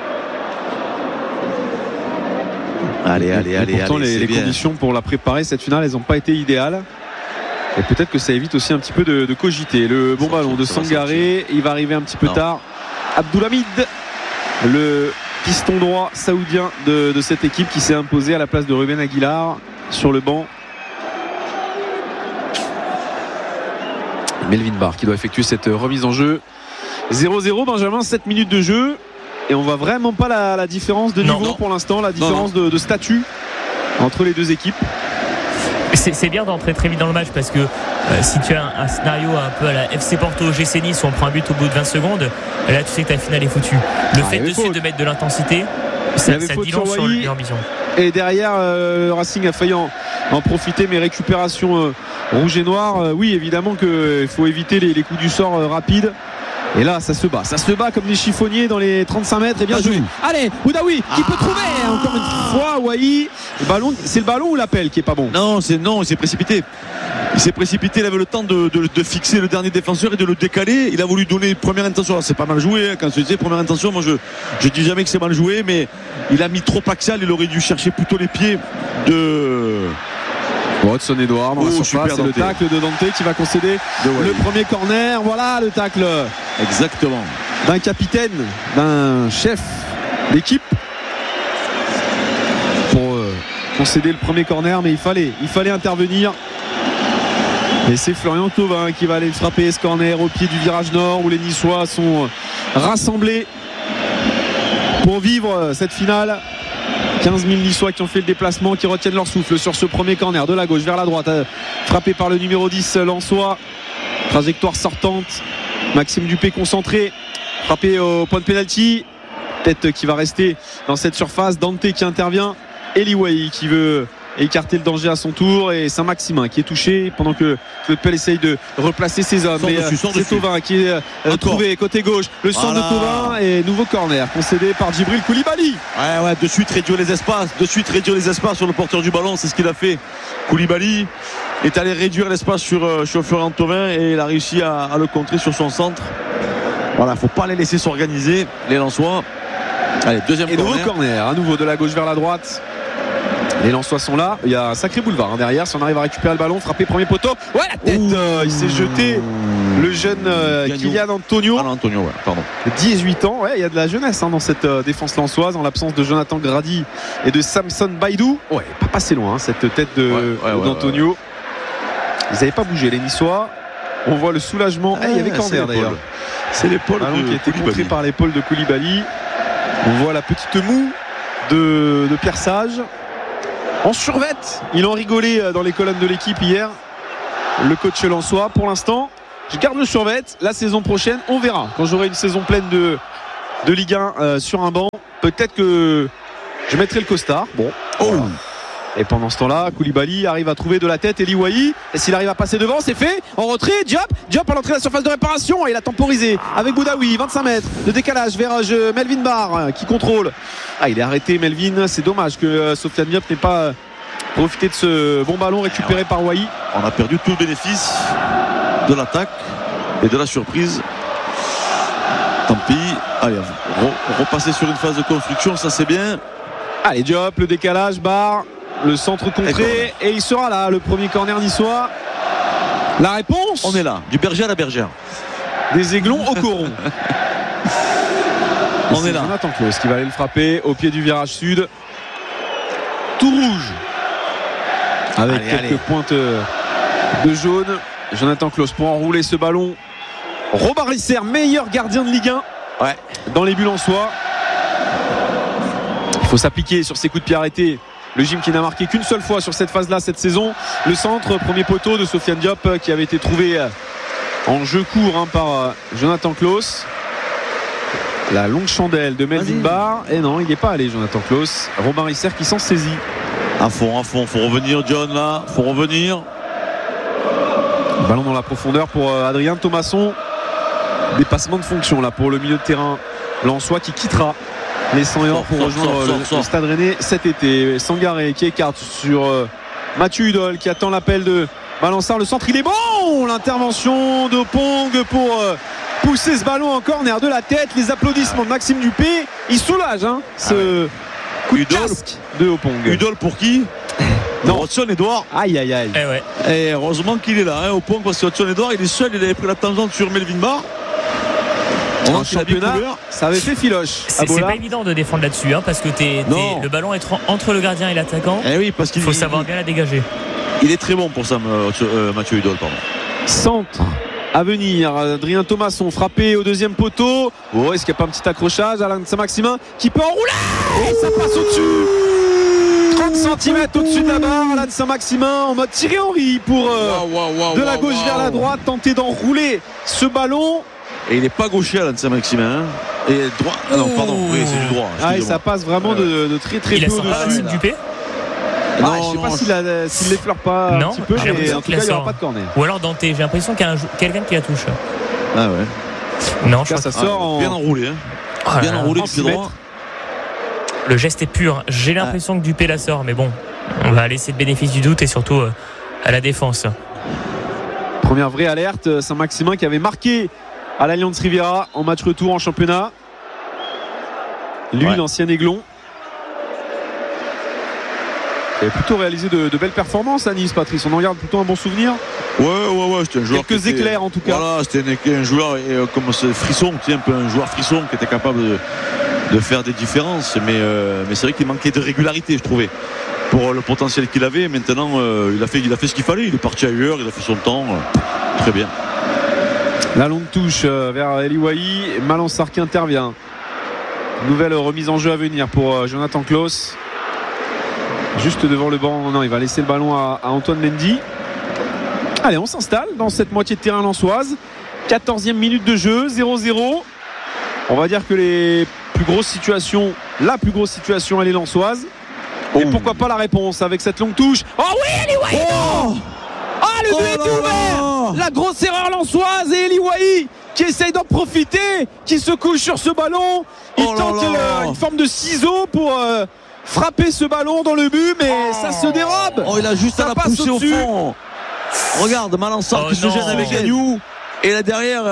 Speaker 2: Allez,
Speaker 1: pourtant les conditions pour la préparer cette finale, elles n'ont pas été idéales. Et peut-être que ça évite aussi un petit peu de cogiter. Le bon ballon de Sangaré, il va arriver un petit peu tard. Abdoulhamid, le piston droit saoudien de cette équipe qui s'est imposé à la place de Ruben Aguilar sur le banc. Melvin Barr qui doit effectuer cette remise en jeu. 0-0 Benjamin, 7 minutes de jeu et on voit vraiment pas la différence de niveau pour l'instant, la différence de statut entre les deux équipes.
Speaker 3: C'est bien d'entrer très vite dans le match parce que si tu as un scénario un peu à la FC Porto, GC Nice où on prend un but au bout de 20 secondes, là tu sais que ta finale est foutue. Le fait de mettre de l'intensité, ça dit long sur l'ambition.
Speaker 1: Et derrière, Racing a failli en profiter, mais récupération rouge et noir. Oui, évidemment qu'il faut éviter les coups du sort rapides. Et là ça se bat comme des chiffonniers dans les 35 mètres. Et bien joué. Allez, Boudaoui qui peut trouver encore une fois Wai. C'est le ballon ou l'appel qui est pas bon?
Speaker 2: Non, il s'est précipité. Il avait le temps de fixer le dernier défenseur et de le décaler. Il a voulu donner première intention. Alors, c'est pas mal joué quand je disais première intention. Moi je dis jamais que c'est mal joué, mais il a mis trop axial. Il aurait dû chercher plutôt les pieds de
Speaker 1: Hudson Edouard dans la surface. C'est le tacle de Dante qui va concéder le premier corner. Voilà le tacle
Speaker 2: exactement
Speaker 1: d'un capitaine, d'un chef d'équipe pour concéder le premier corner, mais il fallait intervenir. Et c'est Florian Thauvin qui va aller frapper ce corner au pied du virage nord où les Niçois sont rassemblés pour vivre cette finale. 15 000 Niçois qui ont fait le déplacement, qui retiennent leur souffle sur ce premier corner de la gauche vers la droite, frappé par le numéro 10 Lensois. Trajectoire sortante, Maxime Dupé concentré, frappé au point de pénalty. Tête qui va rester dans cette surface. Dante qui intervient, Eliwayi qui veut écarter le danger à son tour, et Saint-Maximin qui est touché pendant que Claude Pell essaye de replacer ses hommes. C'est Thauvin qui est trouvé côté gauche, le centre de Thauvin, et nouveau corner concédé par Djibril Koulibaly.
Speaker 2: De suite réduire les espaces sur le porteur du ballon. C'est ce qu'il a fait. Koulibaly est allé réduire l'espace sur Florian Thauvin et il a réussi à le contrer sur son centre. Voilà, faut pas les laisser s'organiser les Lensois. Allez, deuxième corner.
Speaker 1: Nouveau corner à nouveau de la gauche vers la droite. Les Lensois sont là, il y a un sacré boulevard derrière. Si on arrive à récupérer le ballon, frapper premier poteau, ouais, la tête, il s'est jeté, le jeune Kylian Antonio.
Speaker 2: Antonio, ouais, pardon.
Speaker 1: 18 ans, ouais, il y a de la jeunesse dans cette défense lensoise, en l'absence de Jonathan Grady et de Samson Baïdou. Ouais, pas passé loin cette tête d'Antonio. Ils n'avaient pas bougé les Niçois. On voit le soulagement. Il y avait corner d'ailleurs.
Speaker 2: C'est l'épaule
Speaker 1: qui a été contré par l'épaule de Koulibaly. On voit la petite moue de Pierre Sage. En survette, il en rigolait dans les colonnes de l'équipe hier. Le coach lensois, pour l'instant, je garde le survette. La saison prochaine, on verra. Quand j'aurai une saison pleine de Ligue 1 sur un banc, peut-être que je mettrai le costard. Bon. Voilà. Et pendant ce temps-là, Koulibaly arrive à trouver de la tête Eli Wahi. Et s'il arrive à passer devant, c'est fait. En retrait, Diop à l'entrée de la surface de réparation. Et il a temporisé avec Boudaoui. 25 mètres de décalage vers Melvin Barr qui contrôle. Il est arrêté, Melvin. C'est dommage que Sofiane Diop n'ait pas profité de ce bon ballon récupéré par Wahi.
Speaker 2: On a perdu tout le bénéfice de l'attaque et de la surprise. Tant pis. Allez, repasser sur une phase de construction, ça c'est bien.
Speaker 1: Allez, Diop, le décalage, Barr. Le centre contré et il sera là, le premier corner niçois. La réponse,
Speaker 2: on est là, du berger à la bergère.
Speaker 1: Des Aiglons au Coron.
Speaker 2: On est là.
Speaker 1: Jonathan Claus qui va aller le frapper au pied du virage sud. Tout rouge. Avec quelques pointes de jaune. Jonathan Claus pour enrouler ce ballon. Robin Risser, meilleur gardien de Ligue 1 dans les buts lensois. Il faut s'appliquer sur ses coups de pied arrêtés. Le gym qui n'a marqué qu'une seule fois sur cette phase-là cette saison. Le centre, premier poteau de Sofiane Diop qui avait été trouvé en jeu court par Jonathan Claus. La longue chandelle de Melvin Barr. Et non, il n'est pas allé Jonathan Claus. Robin Risser qui s'en saisit.
Speaker 2: À fond. Faut revenir John là. Faut revenir.
Speaker 1: Ballon dans la profondeur pour Adrien Thomasson. Dépassement de fonction là pour le milieu de terrain lensois qui quittera les 100 et or pour rejoindre le Stade Rennais cet été. Sangaré qui écarte sur Mathieu Hudol qui attend l'appel de Balançard. Le centre il est bon. L'intervention d'Opong pour pousser ce ballon en corner de la tête. Les applaudissements de Maxime Dupé. Il soulage ce coup de casque de Opong.
Speaker 2: Hudol pour qui? Non, Hudson Edouard.
Speaker 1: Aïe.
Speaker 2: Et heureusement qu'il est là Opong, parce que Hudson Edouard il est seul. Il avait pris la tangente sur Melvin Barr.
Speaker 1: En championnat, ça avait fait filoche.
Speaker 3: C'est pas évident de défendre là-dessus parce que le ballon est entre le gardien et l'attaquant.
Speaker 2: Oui, parce qu'il
Speaker 3: faut savoir bien la dégager.
Speaker 2: Il est très bon pour ça, Mathieu Hudol.
Speaker 1: Centre à venir. Adrien Thomasson frappé au deuxième poteau. Est-ce qu'il n'y a pas un petit accrochage? Alain Saint-Maximin qui peut enrouler et ça passe au-dessus. 30 cm au-dessus de la barre. Alain Saint-Maximin en mode Thierry Henry pour de la gauche vers la droite tenter d'enrouler ce ballon.
Speaker 2: Et il n'est pas gaucher Alain Saint-Maximin. Et droit. Non, pardon. Oui, c'est du droit.
Speaker 1: Et ça passe vraiment de très peu au-dessus.
Speaker 3: Dupé.
Speaker 1: Je ne sais pas s'il l'effleure pas un petit peu, mais en tout cas il n'y aura pas de corner.
Speaker 3: Ou alors Dante, j'ai l'impression qu'il y a quelqu'un qui la touche.
Speaker 2: Ah ouais.
Speaker 1: Non, je crois que ça sort
Speaker 2: bien enroulé. Bien enroulé du pied droit.
Speaker 3: Le geste est pur. J'ai l'impression que Dupé la sort, mais bon, on va laisser le bénéfice du doute et surtout à la défense.
Speaker 1: Première vraie alerte, Saint-Maximin qui avait marqué à l'Alliance Riviera en match retour en championnat. Lui, l'ancien Aiglon. Il a plutôt réalisé de belles performances à Nice, Patrice. On en garde plutôt un bon souvenir.
Speaker 2: Ouais, c'était un joueur.
Speaker 1: Quelques éclairs en tout cas.
Speaker 2: Voilà, c'était un joueur comme ce frisson, un peu un joueur frisson qui était capable de faire des différences. Mais c'est vrai qu'il manquait de régularité, je trouvais, pour le potentiel qu'il avait. Maintenant, il a fait ce qu'il fallait. Il est parti ailleurs, il a fait son temps. Très bien.
Speaker 1: La longue touche vers Eli Wahi. Malansar qui intervient. Nouvelle remise en jeu à venir pour Jonathan Claus. Juste devant le banc. Non, il va laisser le ballon à Antoine Mendy. Allez, on s'installe dans cette moitié de terrain lensoise. 14e minute de jeu, 0-0. On va dire que la plus grosse situation, elle est lensoise. Et pourquoi pas la réponse avec cette longue touche. Oh oui, Eli Wahi. Le but est ouvert. La grosse erreur lensoise et Eli Wahi qui essaye d'en profiter, qui se couche sur ce ballon. Il tente une forme de ciseau pour frapper ce ballon dans le but, mais ça se dérobe.
Speaker 2: Il a juste à la pousser au fond. Regarde, Malansar qui se gêne avec Gagnou. Et là derrière,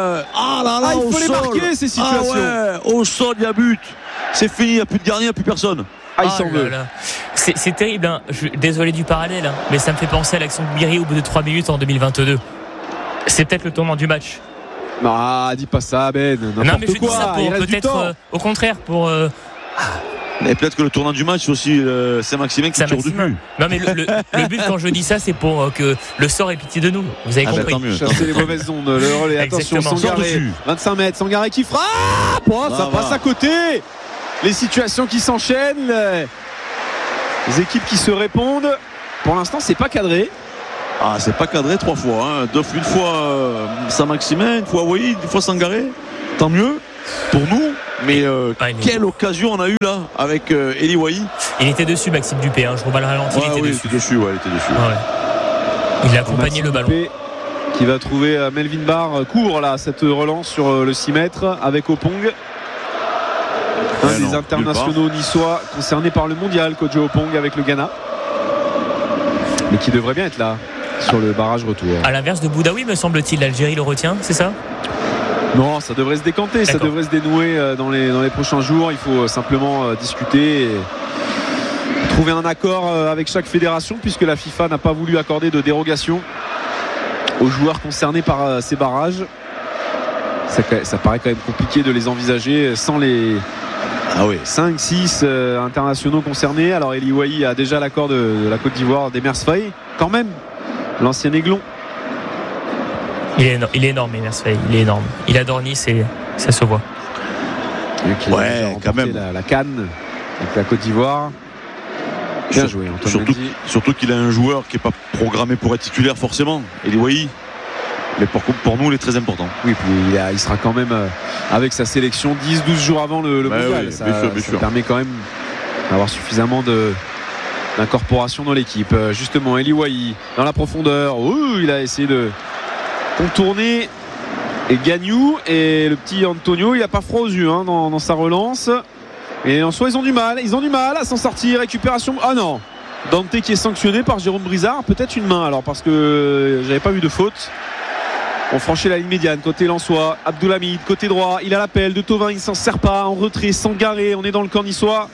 Speaker 1: il faut les marquer ces situations.
Speaker 2: Au sol, il y a but. C'est fini, il n'y a plus de gardien, il n'y a plus personne.
Speaker 1: il s'en veut.
Speaker 3: C'est terrible, hein. Désolé du parallèle, hein, mais ça me fait penser à l'action de Biri au bout de 3 minutes en 2022. C'est peut-être le tournant du match.
Speaker 1: Ah, dis pas ça, Ben.
Speaker 3: Non, mais je dis ça pour peut-être, au contraire, pour.
Speaker 2: Et peut-être que le tournant du match, c'est aussi Saint-Maximin qui tire dessus.
Speaker 3: Non, mais le but, quand je dis ça, c'est pour que le sort ait pitié de nous. Vous avez compris.
Speaker 2: Tant mieux.
Speaker 1: Chasser les mauvaises ondes. Le relais, attention, Sangaré. 25 mètres, Sangaré qui frappe. Ça passe à côté. Les situations qui s'enchaînent. Les équipes qui se répondent. Pour l'instant, c'est pas cadré.
Speaker 2: Ah, c'est pas cadré 3 fois. Hein. Une fois Saint-Maximin, une fois Wai, une fois Sangaré. Tant mieux pour nous. Mais quelle occasion on a eu là avec Eli Wai.
Speaker 3: Il était dessus, Maxime Dupé. Hein. Je revois le ralenti.
Speaker 2: Il était dessus.
Speaker 3: Ouais. Il a accompagné le ballon.
Speaker 1: Dupé qui va trouver Melvin Barr court là cette relance sur le 6 mètres avec Opong. Un des internationaux niçois concernés par le mondial, Kojo Opong avec le Ghana. Mais qui devrait bien être là sur le barrage retour.
Speaker 3: À l'inverse de Boudaoui, me semble-t-il, l'Algérie le retient, c'est ça ?
Speaker 1: Non, ça devrait se décanter, ça devrait se dénouer dans les prochains jours. Il faut simplement discuter et trouver un accord avec chaque fédération, puisque la FIFA n'a pas voulu accorder de dérogation aux joueurs concernés par ces barrages. Ça paraît quand même compliqué de les envisager sans les 5-6 internationaux concernés. Alors Eli Wai a déjà l'accord de la Côte d'Ivoire d'Emers Faye, quand même, l'ancien Aiglon.
Speaker 3: Il est énorme, Emers Faye, il est énorme. Il adore Nice et ça se voit.
Speaker 2: Quand même.
Speaker 1: La CAN avec la Côte d'Ivoire. Bien joué,
Speaker 2: surtout qu'il a un joueur qui n'est pas programmé pour être titulaire forcément, Eli Wai. Mais pour nous, il est très important.
Speaker 1: Oui, puis il sera quand même avec sa sélection 10-12 jours avant le mondial.
Speaker 2: Oui,
Speaker 1: ça
Speaker 2: bien sûr.
Speaker 1: permet quand même d'avoir suffisamment d'incorporation dans l'équipe. Justement, Eli Wai dans la profondeur. Il a essayé de contourner et Gagnou, et le petit Antonio, il n'a pas froid aux yeux dans sa relance. Et en soi, ils ont du mal à s'en sortir. Récupération. Ah non, Dante qui est sanctionné par Jérôme Brizard. Peut-être une main alors, parce que j'avais pas vu de faute. On franchit la ligne médiane, côté Lensois. Abdoulhamid, côté droit, il a l'appel de Thauvin, il ne s'en sert pas. En retrait, Sangaré, on est dans le camp niçois.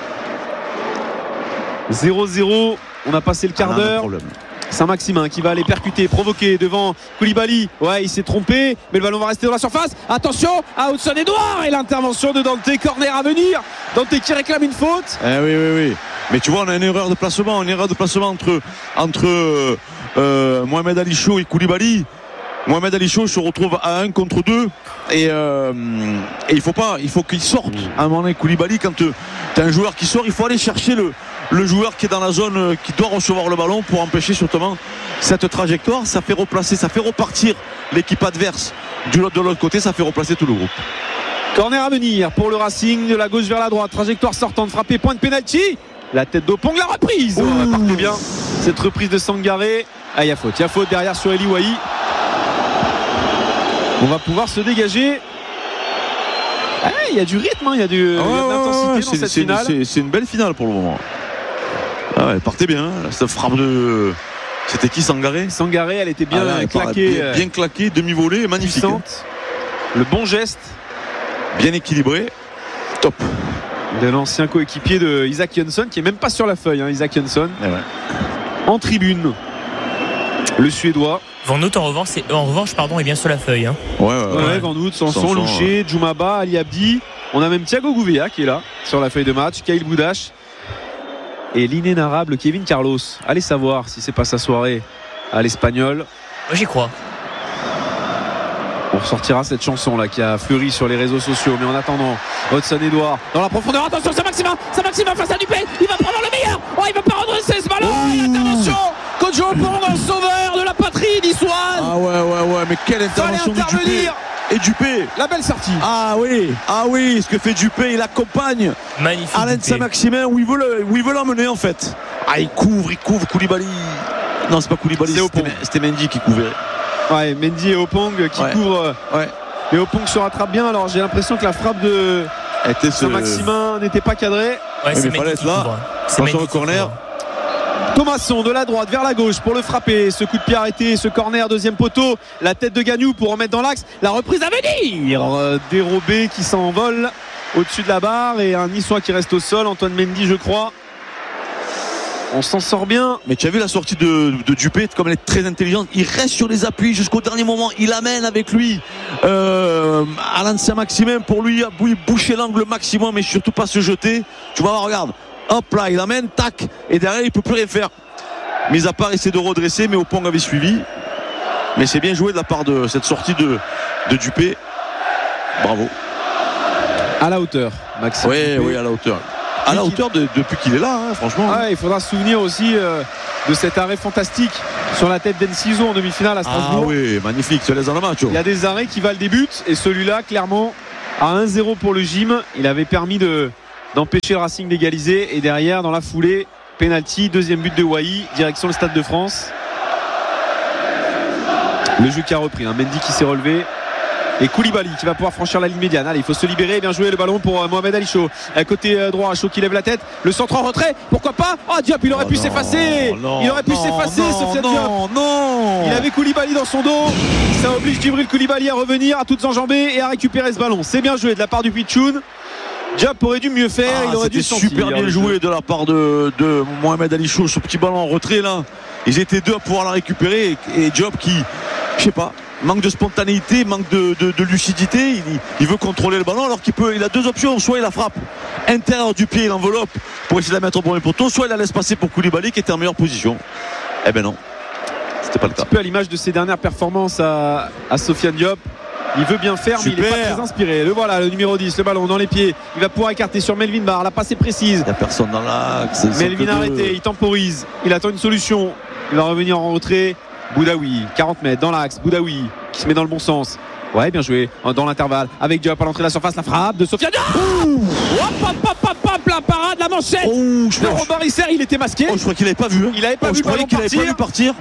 Speaker 1: 0-0, on a passé le quart d'heure. Saint-Maximin qui va aller percuter, provoquer devant Koulibaly. Il s'est trompé, mais le ballon va rester dans la surface. Attention à Hudson-Edouard, et l'intervention de Dante, corner à venir. Dante qui réclame une faute.
Speaker 2: Oui. Mais tu vois, on a une erreur de placement entre Mohamed Ali Chou et Koulibaly. Mohamed Ali Chou se retrouve à 1 contre 2 et il faut qu'il sorte à un moment donné. Koulibaly, quand tu as un joueur qui sort, il faut aller chercher le joueur qui est dans la zone, qui doit recevoir le ballon pour empêcher surtout cette trajectoire. Ça fait replacer, ça fait repartir l'équipe adverse de l'autre côté, ça fait replacer tout le groupe.
Speaker 1: Corner à venir pour le Racing, de la gauche vers la droite, trajectoire sortante, frappé, point de pénalty. La tête d'Opong, la reprise. Parfait bien cette reprise de Sangaré. Il y a faute derrière sur Eli Wai. On va pouvoir se dégager. Il y a du rythme, il y a de l'intensité dans cette finale.
Speaker 2: C'est une belle finale pour le moment. Elle partait bien, cette frappe de... C'était qui, Sangaré ?
Speaker 1: Sangaré, elle était bien claquée.
Speaker 2: Bien claquée, demi-volée, magnifique.
Speaker 1: Puissante. Le bon geste.
Speaker 2: Bien équilibré. Top.
Speaker 1: De l'ancien coéquipier de Isaac Jönsson, qui est même pas sur la feuille, Isaac Jönsson. En tribune. Le Suédois.
Speaker 3: Van Hout en revanche est bien sur la feuille.
Speaker 1: Van Hout, Sanson, Louché, Djoumaba, Ali Abdi. On a même Thiago Gouveia qui est là sur la feuille de match, Kyle Boudache et l'inénarrable Kevin Carlos. Allez savoir si c'est pas sa soirée à l'Espagnol.
Speaker 3: Moi j'y crois.
Speaker 1: On ressortira cette chanson là qui a fleuri sur les réseaux sociaux. Mais en attendant, Hudson-Edouard dans la profondeur. Attention, Saint-Maximin face à Dupé. Il va prendre le meilleur. Il va pas redresser ce ballon. L'intervention. Kojo Opong, en sauveur de la patrie niçoise.
Speaker 2: Mais quelle intervention de Dupé. Et Dupé,
Speaker 1: la belle sortie.
Speaker 2: Ce que fait Dupé, il accompagne
Speaker 3: magnifique
Speaker 2: Alain Saint-Maximin où il veut l'emmener en fait. Il couvre Koulibaly. Non, c'est pas Koulibaly, c'était Mendy qui couvrait.
Speaker 1: Mendy et Opong qui couvrent. Et Opong se rattrape bien. Alors j'ai l'impression que la frappe de Saint-Maximin n'était pas cadrée.
Speaker 2: Mais il fallait être là. Attention au corner.
Speaker 1: Thomasson de la droite vers la gauche pour le frapper. Ce coup de pied arrêté, ce corner, deuxième poteau. La tête de Gagnou pour remettre dans l'axe. La reprise à venir. Dérobé qui s'envole au-dessus de la barre et un Niçois qui reste au sol, Antoine Mendy je crois. On s'en sort bien.
Speaker 2: Mais tu as vu la sortie de Dupé, comme elle est très intelligente. Il reste sur les appuis jusqu'au dernier moment. Il amène avec lui Alain Saint-Maximin pour lui boucher l'angle maximum et surtout pas se jeter. Tu vas voir, regarde. Hop là, il amène, tac. Et derrière, il peut plus rien faire. Mis à part essayer de redresser, mais Opong avait suivi. Mais c'est bien joué de la part de cette sortie de Dupé. Bravo.
Speaker 1: À la hauteur, Maxime.
Speaker 2: Oui, à la hauteur. À la hauteur depuis qu'il est là, hein, franchement.
Speaker 1: Ah ouais, il faudra se souvenir aussi de cet arrêt fantastique sur la tête d'Enciso en demi-finale à Strasbourg.
Speaker 2: Ah oui, magnifique, tu laisse dans la main.
Speaker 1: Il y a des arrêts qui valent des buts et celui-là, clairement, à 1-0 pour le gym, il avait permis d'empêcher le Racing d'égaliser. Et derrière, dans la foulée, penalty, deuxième but de Wai, direction le Stade de France. Le jeu qui a repris, Mendy qui s'est relevé. Et Koulibaly qui va pouvoir franchir la ligne médiane. Allez, il faut se libérer, bien joué le ballon pour Mohamed Ali Chaud. Côté droit, Chaud qui lève la tête. Le centre en retrait, pourquoi pas. Oh Diop, il aurait pu s'effacer. Il aurait pu s'effacer, Sofiane Diop.
Speaker 2: Non.
Speaker 1: Il avait Koulibaly dans son dos. Ça oblige Djibril Koulibaly à revenir, à toutes enjamber et à récupérer ce ballon. C'est bien joué de la part du Pichoun. Diop aurait dû mieux faire, il aurait dû sentir.
Speaker 2: Super bien joué de la part de Mohamed Ali Chaud, ce petit ballon en retrait là. Ils étaient deux à pouvoir la récupérer et Diop qui, je sais pas, manque de spontanéité, manque de lucidité. Il veut contrôler le ballon alors il a deux options. Soit il la frappe intérieur du pied, il enveloppe pour essayer de la mettre au premier poteau, soit il la laisse passer pour Koulibaly qui était en meilleure position. Eh ben non, c'était pas le cas.
Speaker 1: Un peu à l'image de ses dernières performances à Sofiane Diop. Il veut bien faire, mais il n'est pas très inspiré. Le voilà, le numéro 10, le ballon dans les pieds. Il va pouvoir écarter sur Melvin Barr. La passe est précise.
Speaker 2: Il n'y a personne dans l'axe.
Speaker 1: Melvin arrêté, il temporise. Il attend une solution. Il va revenir en retrait. Boudaoui, 40 mètres dans l'axe. Boudaoui qui se met dans le bon sens. Ouais, bien joué. Dans l'intervalle. Avec Diop à l'entrée de la surface. La frappe de Sofiane Diop. Hop, la parade, la manchette. Le Robert Isser, il était masqué.
Speaker 2: Je crois qu'il n'avait pas vu.
Speaker 1: Il n'avait pas vu
Speaker 2: partir.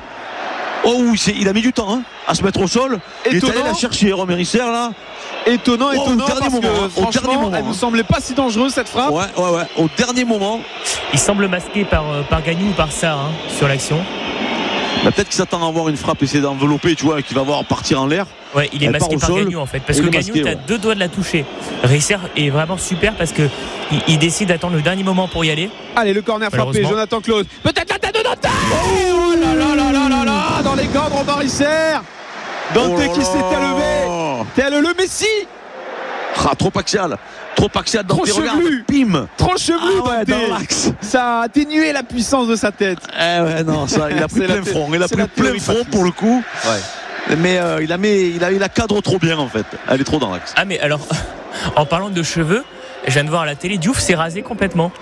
Speaker 2: Il a mis du temps à se mettre au sol. Étonnant. Il est allé la chercher, Robert Isser là.
Speaker 1: Étonnant parce que franchement elle nous semblait pas si dangereuse cette frappe.
Speaker 2: Ouais, au dernier moment.
Speaker 3: Il semble masqué par Gagnou ou par Sarr sur l'action.
Speaker 2: Bah, peut-être qu'il s'attend à avoir une frappe, essayer d'envelopper, tu vois, qu'il va voir partir en l'air.
Speaker 3: Ouais, il est masqué par Gagnou en fait, parce que Gagnou t'as deux doigts de la toucher. Risser est vraiment super parce que il décide d'attendre le dernier moment pour y aller.
Speaker 1: Allez, le corner frappé, Jonathan Claude. Peut-être la tête de Dante. Oh là, dans les gants de Robert Risser. Dante qui s'était levé, tel le Messi.
Speaker 2: Trop axial dans tes regards. Bim.
Speaker 1: Trop chevelu
Speaker 2: dans l'axe.
Speaker 1: Ça a atténué la puissance de sa tête.
Speaker 2: Il a pris plein front. Il a pris plein front pour le coup. Ouais. Mais il la cadre trop bien en fait. Elle est trop dans l'axe.
Speaker 3: Ah mais alors, en parlant de cheveux, je viens de voir à la télé, Diouf s'est rasé complètement.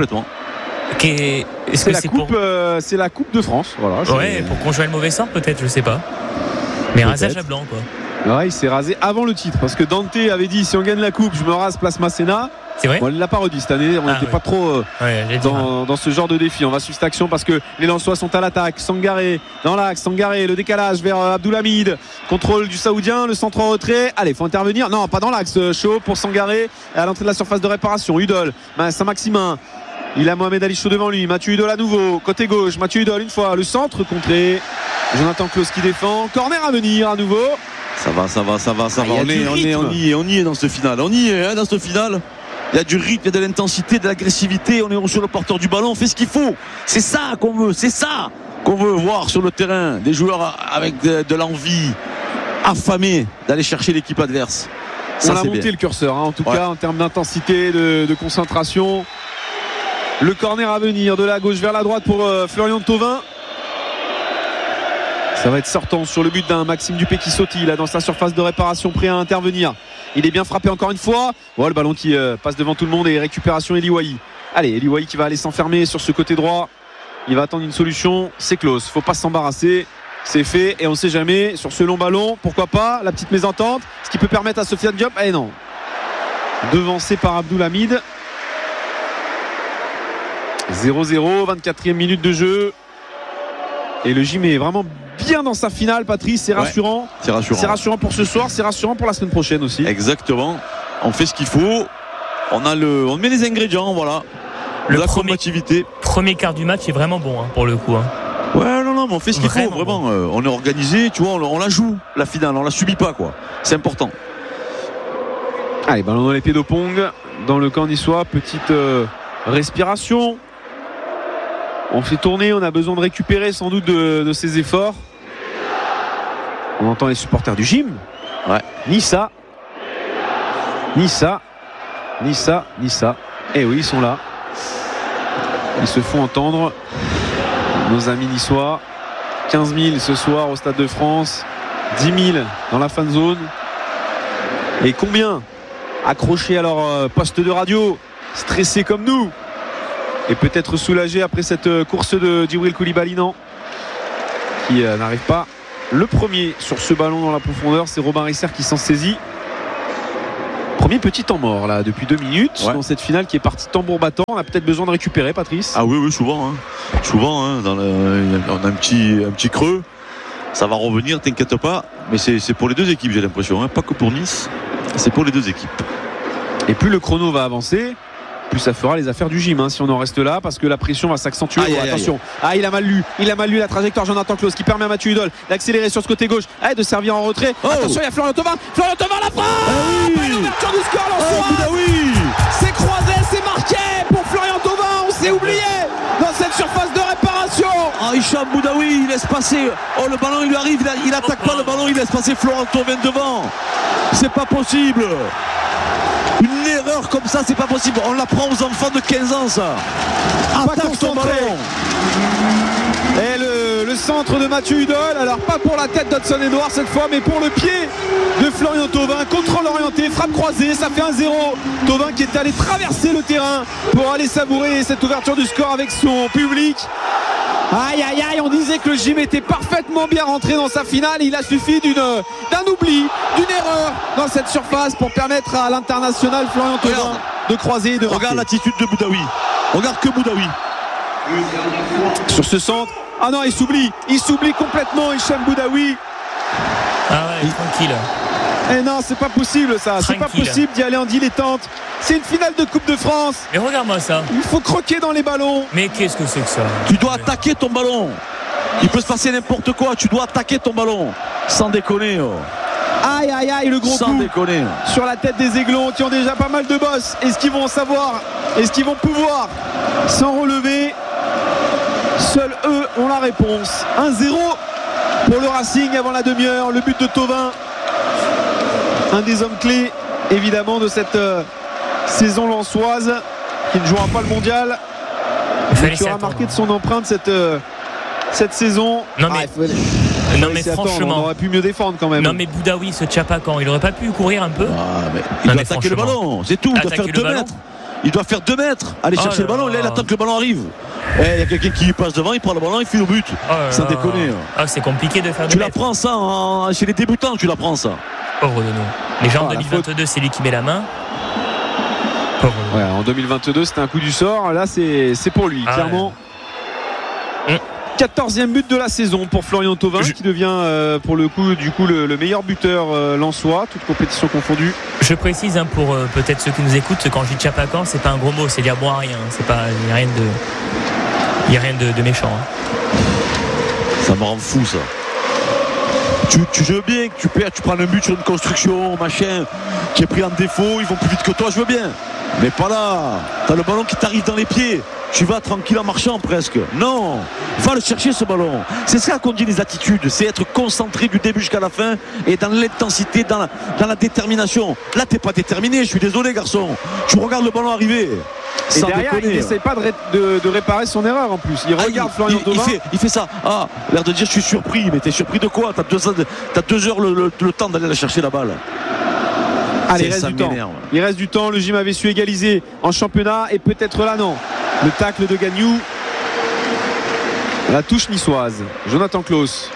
Speaker 1: C'est la coupe de France. Voilà,
Speaker 3: pour conjurer le mauvais sort peut-être, je sais pas. Mais rasage à blanc quoi.
Speaker 1: Ouais, il s'est rasé avant le titre parce que Dante avait dit si on gagne la coupe je me rase place Masséna.
Speaker 3: C'est vrai.
Speaker 1: Bon, il l'a pas redit cette année, on n'était pas trop dans ce genre de défi. On va suivre cette action parce que les Lensois sont à l'attaque. Sangaré dans l'axe, Sangaré, le décalage vers Abdoulhamid, contrôle du Saoudien, le centre en retrait. Allez, faut intervenir. Non, pas dans l'axe, chaud pour Sangaré à l'entrée de la surface de réparation. Udol, Saint-Maximin. Il a Mohamed Ali Chaud devant lui. Mathieu Udol à nouveau. Côté gauche. Mathieu Udol une fois. Le centre contré. Jonathan Claude qui défend. Corner à venir à nouveau.
Speaker 2: Ça va. On y est dans ce final. Dans ce final. Il y a du rythme, il y a de l'intensité, de l'agressivité. On est sur le porteur du ballon. On fait ce qu'il faut. C'est ça qu'on veut. C'est ça qu'on veut voir sur le terrain. Des joueurs avec de l'envie, affamés d'aller chercher l'équipe adverse.
Speaker 1: Ça, on a monté le curseur, en tout cas, en termes d'intensité, de concentration. Le corner à venir de la gauche vers la droite pour Florian Thauvin. Ça va être sortant sur le but d'un Maxime Dupé qui sautille là dans sa surface de réparation, prêt à intervenir. Il est bien frappé encore une fois. Le ballon qui passe devant tout le monde et récupération Eli Wahi. Allez, Eli Wahi qui va aller s'enfermer sur ce côté droit. Il va attendre une solution. C'est close. Faut pas s'embarrasser. C'est fait et on ne sait jamais sur ce long ballon. Pourquoi pas la petite mésentente, ce qui peut permettre à Sofiane Diop. Non. Devancé par Abdoulhamid. 0-0, 24e minute de jeu. Et le gym est vraiment bien dans sa finale, Patrice. C'est rassurant.
Speaker 2: C'est rassurant
Speaker 1: pour ce soir, c'est rassurant pour la semaine prochaine aussi.
Speaker 2: Exactement. On fait ce qu'il faut. On met les ingrédients, voilà. La combativité.
Speaker 3: Premier quart du match est vraiment bon pour le coup.
Speaker 2: Ouais, non, mais on fait ce qu'il faut, vraiment. Bon. On est organisé, tu vois, on la joue, la finale, on la subit pas, quoi. C'est important.
Speaker 1: Allez, ballon dans les pieds d'Opong dans le camp niçois. Petite respiration. On fait tourner, on a besoin de récupérer sans doute de ses efforts. On entend les supporters du gym.
Speaker 2: Ouais.
Speaker 1: Nissa. Eh oui, ils sont là. Ils se font entendre. Nos amis niçois. 15 000 ce soir au Stade de France. 10 000 dans la fan zone. Et combien accrochés à leur poste de radio, stressés comme nous, et peut-être soulagés après cette course de Djibril Koulibaly, non, qui n'arrive pas. Le premier sur ce ballon dans la profondeur, c'est Robin Risser qui s'en saisit. Premier petit temps mort là depuis 2 minutes dans cette finale qui est partie tambour battant. On a peut-être besoin de récupérer, Patrice.
Speaker 2: Ah oui, souvent on a un petit creux. Ça va revenir, t'inquiète pas. Mais c'est pour les deux équipes, j'ai l'impression, pas que pour Nice. C'est pour les deux équipes.
Speaker 1: Et plus le chrono va avancer, plus ça fera les affaires du gym, si on en reste là, parce que la pression va s'accentuer. Attention, il a mal lu la trajectoire Jonathan Clauss qui permet à Mathieu Hudol d'accélérer sur ce côté gauche, de servir en retrait. Attention, il y a Florian Thauvin la frappe, l'ouverture du score Lensois. C'est croisé, c'est marqué pour Florian Thauvin. On s'est oublié dans cette surface de réparation.
Speaker 2: Hicham Boudaoui, il laisse passer. Le ballon il lui arrive, il attaque pas le ballon, il laisse passer Florian Thauvin devant. C'est pas possible. Une erreur comme ça, c'est pas possible. On l'apprend aux enfants de 15 ans, ça.
Speaker 1: Attaque son ballon. Et le centre de Mathieu Hudol. Alors pas pour la tête d'Hudson Edouard cette fois, mais pour le pied de Florian Thauvin. Contrôle orienté, frappe croisée, ça fait 1-0. Thauvin qui est allé traverser le terrain pour aller savourer cette ouverture du score avec son public. On disait que le gym était parfaitement bien rentré dans sa finale. Il a suffi d'un oubli, d'une erreur dans cette surface pour permettre à l'international Florian Thauvin de croiser et de marquer.
Speaker 2: Regarde l'attitude de Boudaoui. Regarde que Boudaoui.
Speaker 1: Sur ce centre. Il s'oublie complètement, Hicham Boudaoui.
Speaker 3: Tranquille.
Speaker 1: Non, c'est pas possible ça. C'est pas possible d'y aller en dilettante. C'est une finale de Coupe de France.
Speaker 3: Mais regarde-moi ça.
Speaker 1: Il faut croquer dans les ballons.
Speaker 3: Mais qu'est-ce que c'est que ça?
Speaker 2: Tu dois attaquer ton ballon. Il peut se passer n'importe quoi. Tu dois attaquer ton ballon. Sans déconner.
Speaker 1: Le gros
Speaker 2: sans
Speaker 1: coup
Speaker 2: déconner
Speaker 1: sur la tête des Aiglons qui ont déjà pas mal de boss. Est-ce qu'ils vont savoir? Est-ce qu'ils vont pouvoir s'en relever? Seuls eux ont la réponse. 1-0 pour le Racing avant la demi-heure. Le but de Thauvin, un des hommes clés évidemment de cette saison lensoise, qui ne jouera pas le mondial, qui aura marqué de son empreinte cette saison.
Speaker 3: Mais franchement,
Speaker 2: on aurait pu mieux défendre quand même.
Speaker 3: Non mais Boudaoui, ce Tchapacan, il aurait pas pu courir un peu?
Speaker 2: Il doit attaquer le ballon, c'est tout. Il doit faire 2 mètres. Il doit faire 2 mètres. Aller chercher le ballon. Là, il attend que le ballon arrive. Il y a quelqu'un qui passe devant, il prend le ballon, il file au but. Sans déconner.
Speaker 3: C'est compliqué de faire 2 mètres.
Speaker 2: Tu l'apprends ça chez les débutants, tu l'apprends ça.
Speaker 3: Pauvre de nous. Les gens en 2022, c'est lui qui met la main.
Speaker 1: En 2022, c'était un coup du sort. Là, c'est pour lui, clairement. 14e but de la saison pour Florian Thauvin, qui devient pour le coup le meilleur buteur lensois, toute compétition confondue.
Speaker 3: Je précise pour peut-être ceux qui nous écoutent, quand je dis Tchapacan, c'est pas un gros mot, c'est dire bon à rien. C'est pas, il n'y a rien de méchant.
Speaker 2: Ça me rend fou ça. Tu veux bien que tu perds, tu prends un but sur une construction, machin, qui est pris en défaut, ils vont plus vite que toi, je veux bien. Mais pas là. T'as le ballon qui t'arrive dans les pieds. Tu vas tranquille en marchant presque. Non, va le chercher ce ballon. C'est ça qu'on dit les attitudes. C'est être concentré du début jusqu'à la fin et dans l'intensité, dans la détermination. Là, t'es pas déterminé. Je suis désolé, garçon. Tu regardes le ballon arriver.
Speaker 1: Et derrière, il n'essaie pas de réparer son erreur en plus. Il regarde Florian Thauvin.
Speaker 2: Il fait ça. L'air de dire je suis surpris. Mais t'es surpris de quoi? T'as 2 heures le temps d'aller la chercher la balle.
Speaker 1: Allez, il reste du temps. Le gym avait su égaliser en championnat et peut-être là non. Le tacle de Gagnou, la touche niçoise. Jonathan Clauss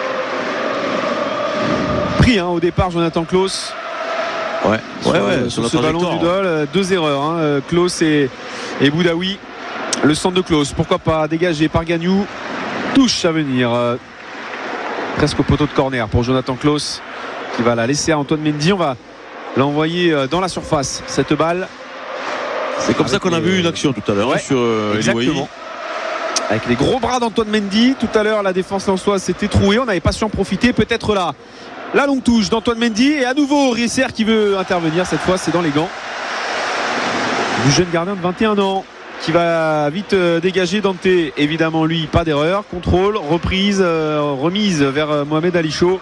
Speaker 1: pris au départ. Jonathan Clauss sur ce ballon d'Hudol. 2 erreurs Clauss et Boudaoui. Le centre de Clauss, pourquoi pas, dégagé par Gagnou. Touche à venir presque au poteau de corner pour Jonathan Clauss, qui va la laisser à Antoine Mendy. On va l'envoyer dans la surface, cette balle.
Speaker 2: C'est comme ça qu'on a vu une action tout à l'heure sur
Speaker 1: exactement. Avec les gros bras d'Antoine Mendy. Tout à l'heure, la défense lensoise s'était trouée. On n'avait pas su en profiter. Peut-être là. La longue touche d'Antoine Mendy et à nouveau Riesser qui veut intervenir. Cette fois, c'est dans les gants du jeune gardien de 21 ans qui va vite dégager Dante. Évidemment, lui, pas d'erreur. Contrôle, reprise, remise vers Mohamed Ali Chaud.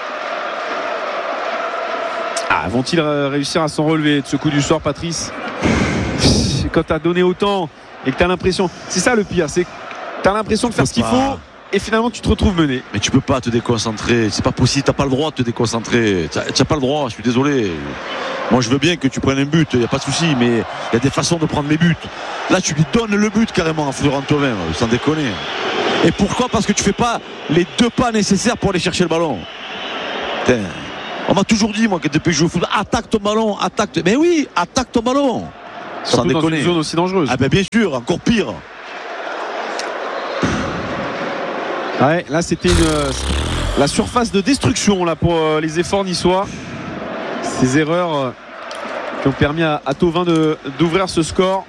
Speaker 1: Vont-ils réussir à s'en relever de ce coup du soir, Patrice? Quand tu as donné autant et que tu as l'impression, c'est ça le pire, c'est que tu as l'impression de faire ce qu'il faut et finalement tu te retrouves mené.
Speaker 2: Mais tu peux pas te déconcentrer, c'est pas possible, t'as pas le droit de te déconcentrer, t'as pas le droit, je suis désolé. Moi je veux bien que tu prennes un but, il n'y a pas de souci, mais il y a des façons de prendre les buts. Là tu lui donnes le but carrément à Florent Thauvin, sans déconner. Et pourquoi? Parce que tu fais pas les 2 pas nécessaires pour aller chercher le ballon. Putain. On m'a toujours dit, moi, que depuis que je joue au foot, attaque ton ballon, attaque. Mais oui, attaque ton ballon.
Speaker 1: Sans déconner. Dans une zone aussi dangereuse.
Speaker 2: Ah ben bien sûr, encore pire.
Speaker 1: Ouais, là c'était la surface de destruction là pour les efforts niçois. Ces erreurs qui ont permis à Thauvin d'ouvrir ce score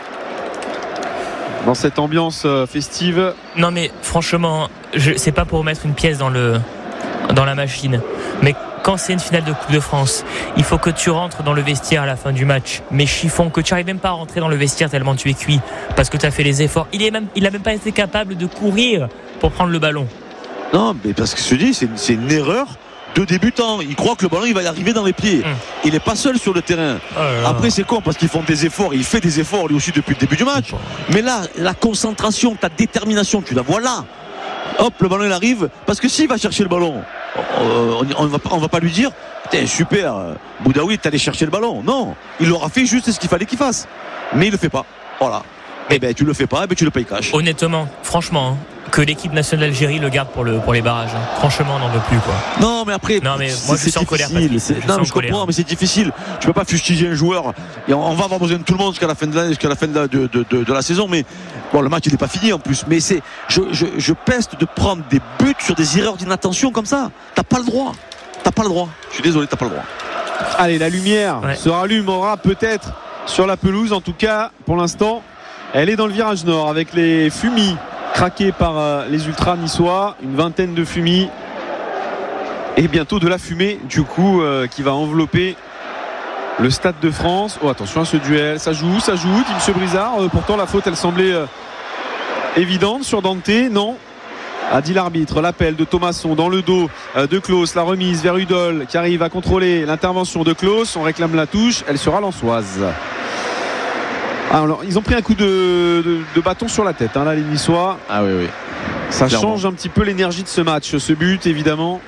Speaker 1: dans cette ambiance festive.
Speaker 3: Non mais franchement, c'est pas pour mettre une pièce dans la machine, mais quand c'est une finale de Coupe de France, il faut que tu rentres dans le vestiaire à la fin du match, mais chiffon, que tu n'arrives même pas à rentrer dans le vestiaire tellement tu es cuit, parce que tu as fait les efforts. Il a même pas été capable de courir pour prendre le ballon.
Speaker 2: Non, mais parce que je te dis, c'est une erreur de débutant. Il croit que le ballon il va y arriver dans les pieds. Il n'est pas seul sur le terrain. Après c'est con parce qu'ils font des efforts. Il fait des efforts lui aussi depuis le début du match. Mais là, la concentration, ta détermination, tu la vois là. Hop, le ballon il arrive. Parce que s'il va chercher le ballon, on va pas lui dire putain super, Boudaoui t'es allé chercher le ballon. Non, il l'aura fait juste ce qu'il fallait qu'il fasse. Mais il le fait pas. Voilà. Et ben tu le fais pas, et ben tu le payes cash.
Speaker 3: Honnêtement, franchement, que l'équipe nationale d'Algérie le garde pour les barrages. Franchement, on n'en veut plus quoi.
Speaker 2: Non mais après,
Speaker 3: non mais moi je suis en colère.
Speaker 2: Je comprends, mais c'est difficile. Tu peux pas fustiger un joueur. Et on va avoir besoin de tout le monde jusqu'à la fin de la saison. Mais bon, le match il n'est pas fini en plus. Mais je peste de prendre des buts sur des erreurs d'inattention comme ça. T'as pas le droit. Je suis désolé, t'as pas le droit.
Speaker 1: Allez, la lumière se rallumera peut-être sur la pelouse. En tout cas, pour l'instant, elle est dans le virage nord avec les fumis craqués par les ultras niçois, une vingtaine de fumis et bientôt de la fumée du coup qui va envelopper le Stade de France. Oh attention à ce duel, ça joue dit M. Brizard. Pourtant la faute elle semblait évidente sur Dante. Non, a dit l'arbitre. L'appel de Thomasson dans le dos de Claus, la remise vers Udol qui arrive à contrôler l'intervention de Claus. On réclame la touche, elle sera lensoise. Alors, ils ont pris un coup de bâton sur la tête là les Niçois.
Speaker 2: Ah oui.
Speaker 1: Ça change un petit peu l'énergie de ce match, ce but évidemment.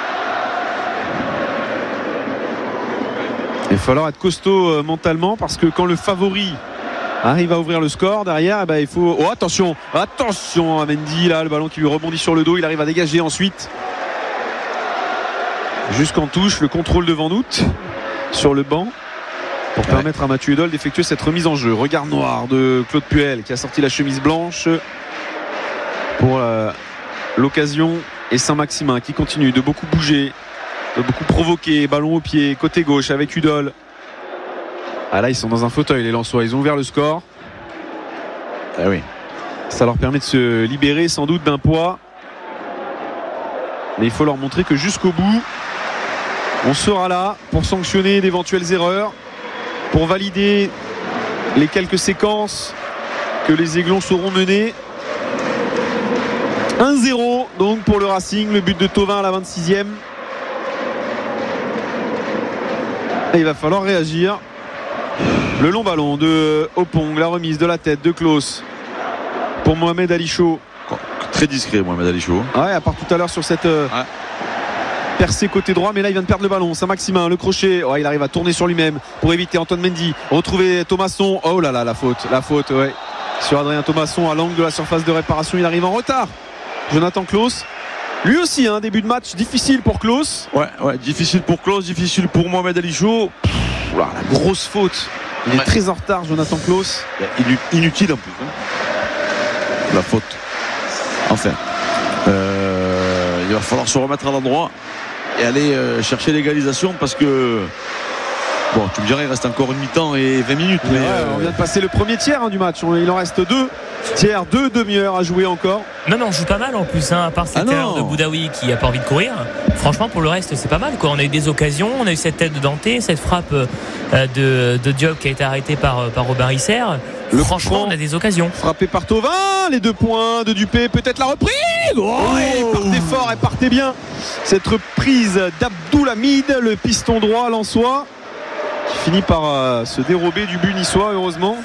Speaker 1: Il va falloir être costaud mentalement parce que quand le favori arrive à ouvrir le score derrière, il faut... Oh attention à Mendy là, le ballon qui lui rebondit sur le dos, il arrive à dégager ensuite jusqu'en touche, le contrôle de Van Hout sur le banc pour permettre à Mathieu Udol d'effectuer cette remise en jeu. Regard noir de Claude Puel qui a sorti la chemise blanche pour l'occasion, et Saint-Maximin qui continue de beaucoup bouger, de beaucoup provoquer, ballon au pied, côté gauche avec Udol. Là ils sont dans un fauteuil les Lensois, ils ont ouvert le score. Oui. Ça leur permet de se libérer sans doute d'un poids, mais il faut leur montrer que jusqu'au bout on sera là pour sanctionner d'éventuelles erreurs, pour valider les quelques séquences que les Aiglons sauront mener. 1-0 donc pour le Racing, le but de Thauvin à la 26e. Et il va falloir réagir. Le long ballon de Opong, la remise de la tête de Claus pour Mohamed Ali Chaud.
Speaker 2: Très discret Mohamed Ali Chaud.
Speaker 1: À part tout à l'heure sur cette percée côté droit, mais là il vient de perdre le ballon. Saint-Maximin, le crochet, il arrive à tourner sur lui-même pour éviter Antoine Mendy. Retrouver Thomasson. Oh là là, la faute sur Adrien Thomasson à l'angle de la surface de réparation. Il arrive en retard. Jonathan Claus, lui aussi début de match difficile pour Claus.
Speaker 2: Difficile pour Claus, difficile pour Mohamed Ali Chaud.
Speaker 1: La grosse faute. Il est très en retard, Jonathan Claus.
Speaker 2: Inutile en plus. La faute. Enfin. Il va falloir se remettre à l'endroit et aller chercher l'égalisation parce que bon, tu me dirais il reste encore une mi-temps et 20 minutes. Mais
Speaker 1: on vient de passer le premier tiers du match. Il en reste 2 tiers, 2 demi-heures à jouer encore.
Speaker 3: Non mais on joue pas mal en plus, à part cette erreur de Boudaoui qui a pas envie de courir. franchement, pour le reste, c'est pas mal, quoi. On a eu des occasions, on a eu cette tête de Dante, cette frappe de Diop qui a été arrêtée par Robin Risser. Franchement, on a des occasions.
Speaker 1: Frappé par Thauvin, les 2 points de Dupé, peut-être la reprise. Elle partait fort, elle partait bien. Cette reprise d'Abdoulhamid, le piston droit lensois, qui finit par se dérober du but niçois, heureusement.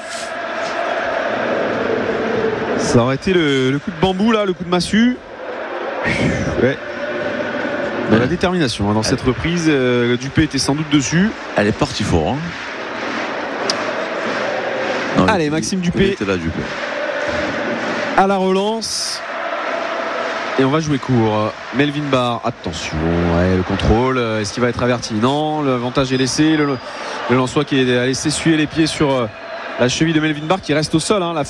Speaker 1: Ça aurait été le coup de bambou là, le coup de massue. Ouais. De la détermination dans cette reprise. Dupé était sans doute dessus.
Speaker 2: Elle est partie fort. Hein. Non,
Speaker 1: allez, Maxime Dupé.
Speaker 2: Là, Dupé
Speaker 1: à la relance. Et on va jouer court. Melvin Barr, attention, le contrôle. Est-ce qu'il va être averti? Non, l'avantage est laissé. Le Lensois qui a laissé suer les pieds sur la cheville de Melvin Barr qui reste au sol. La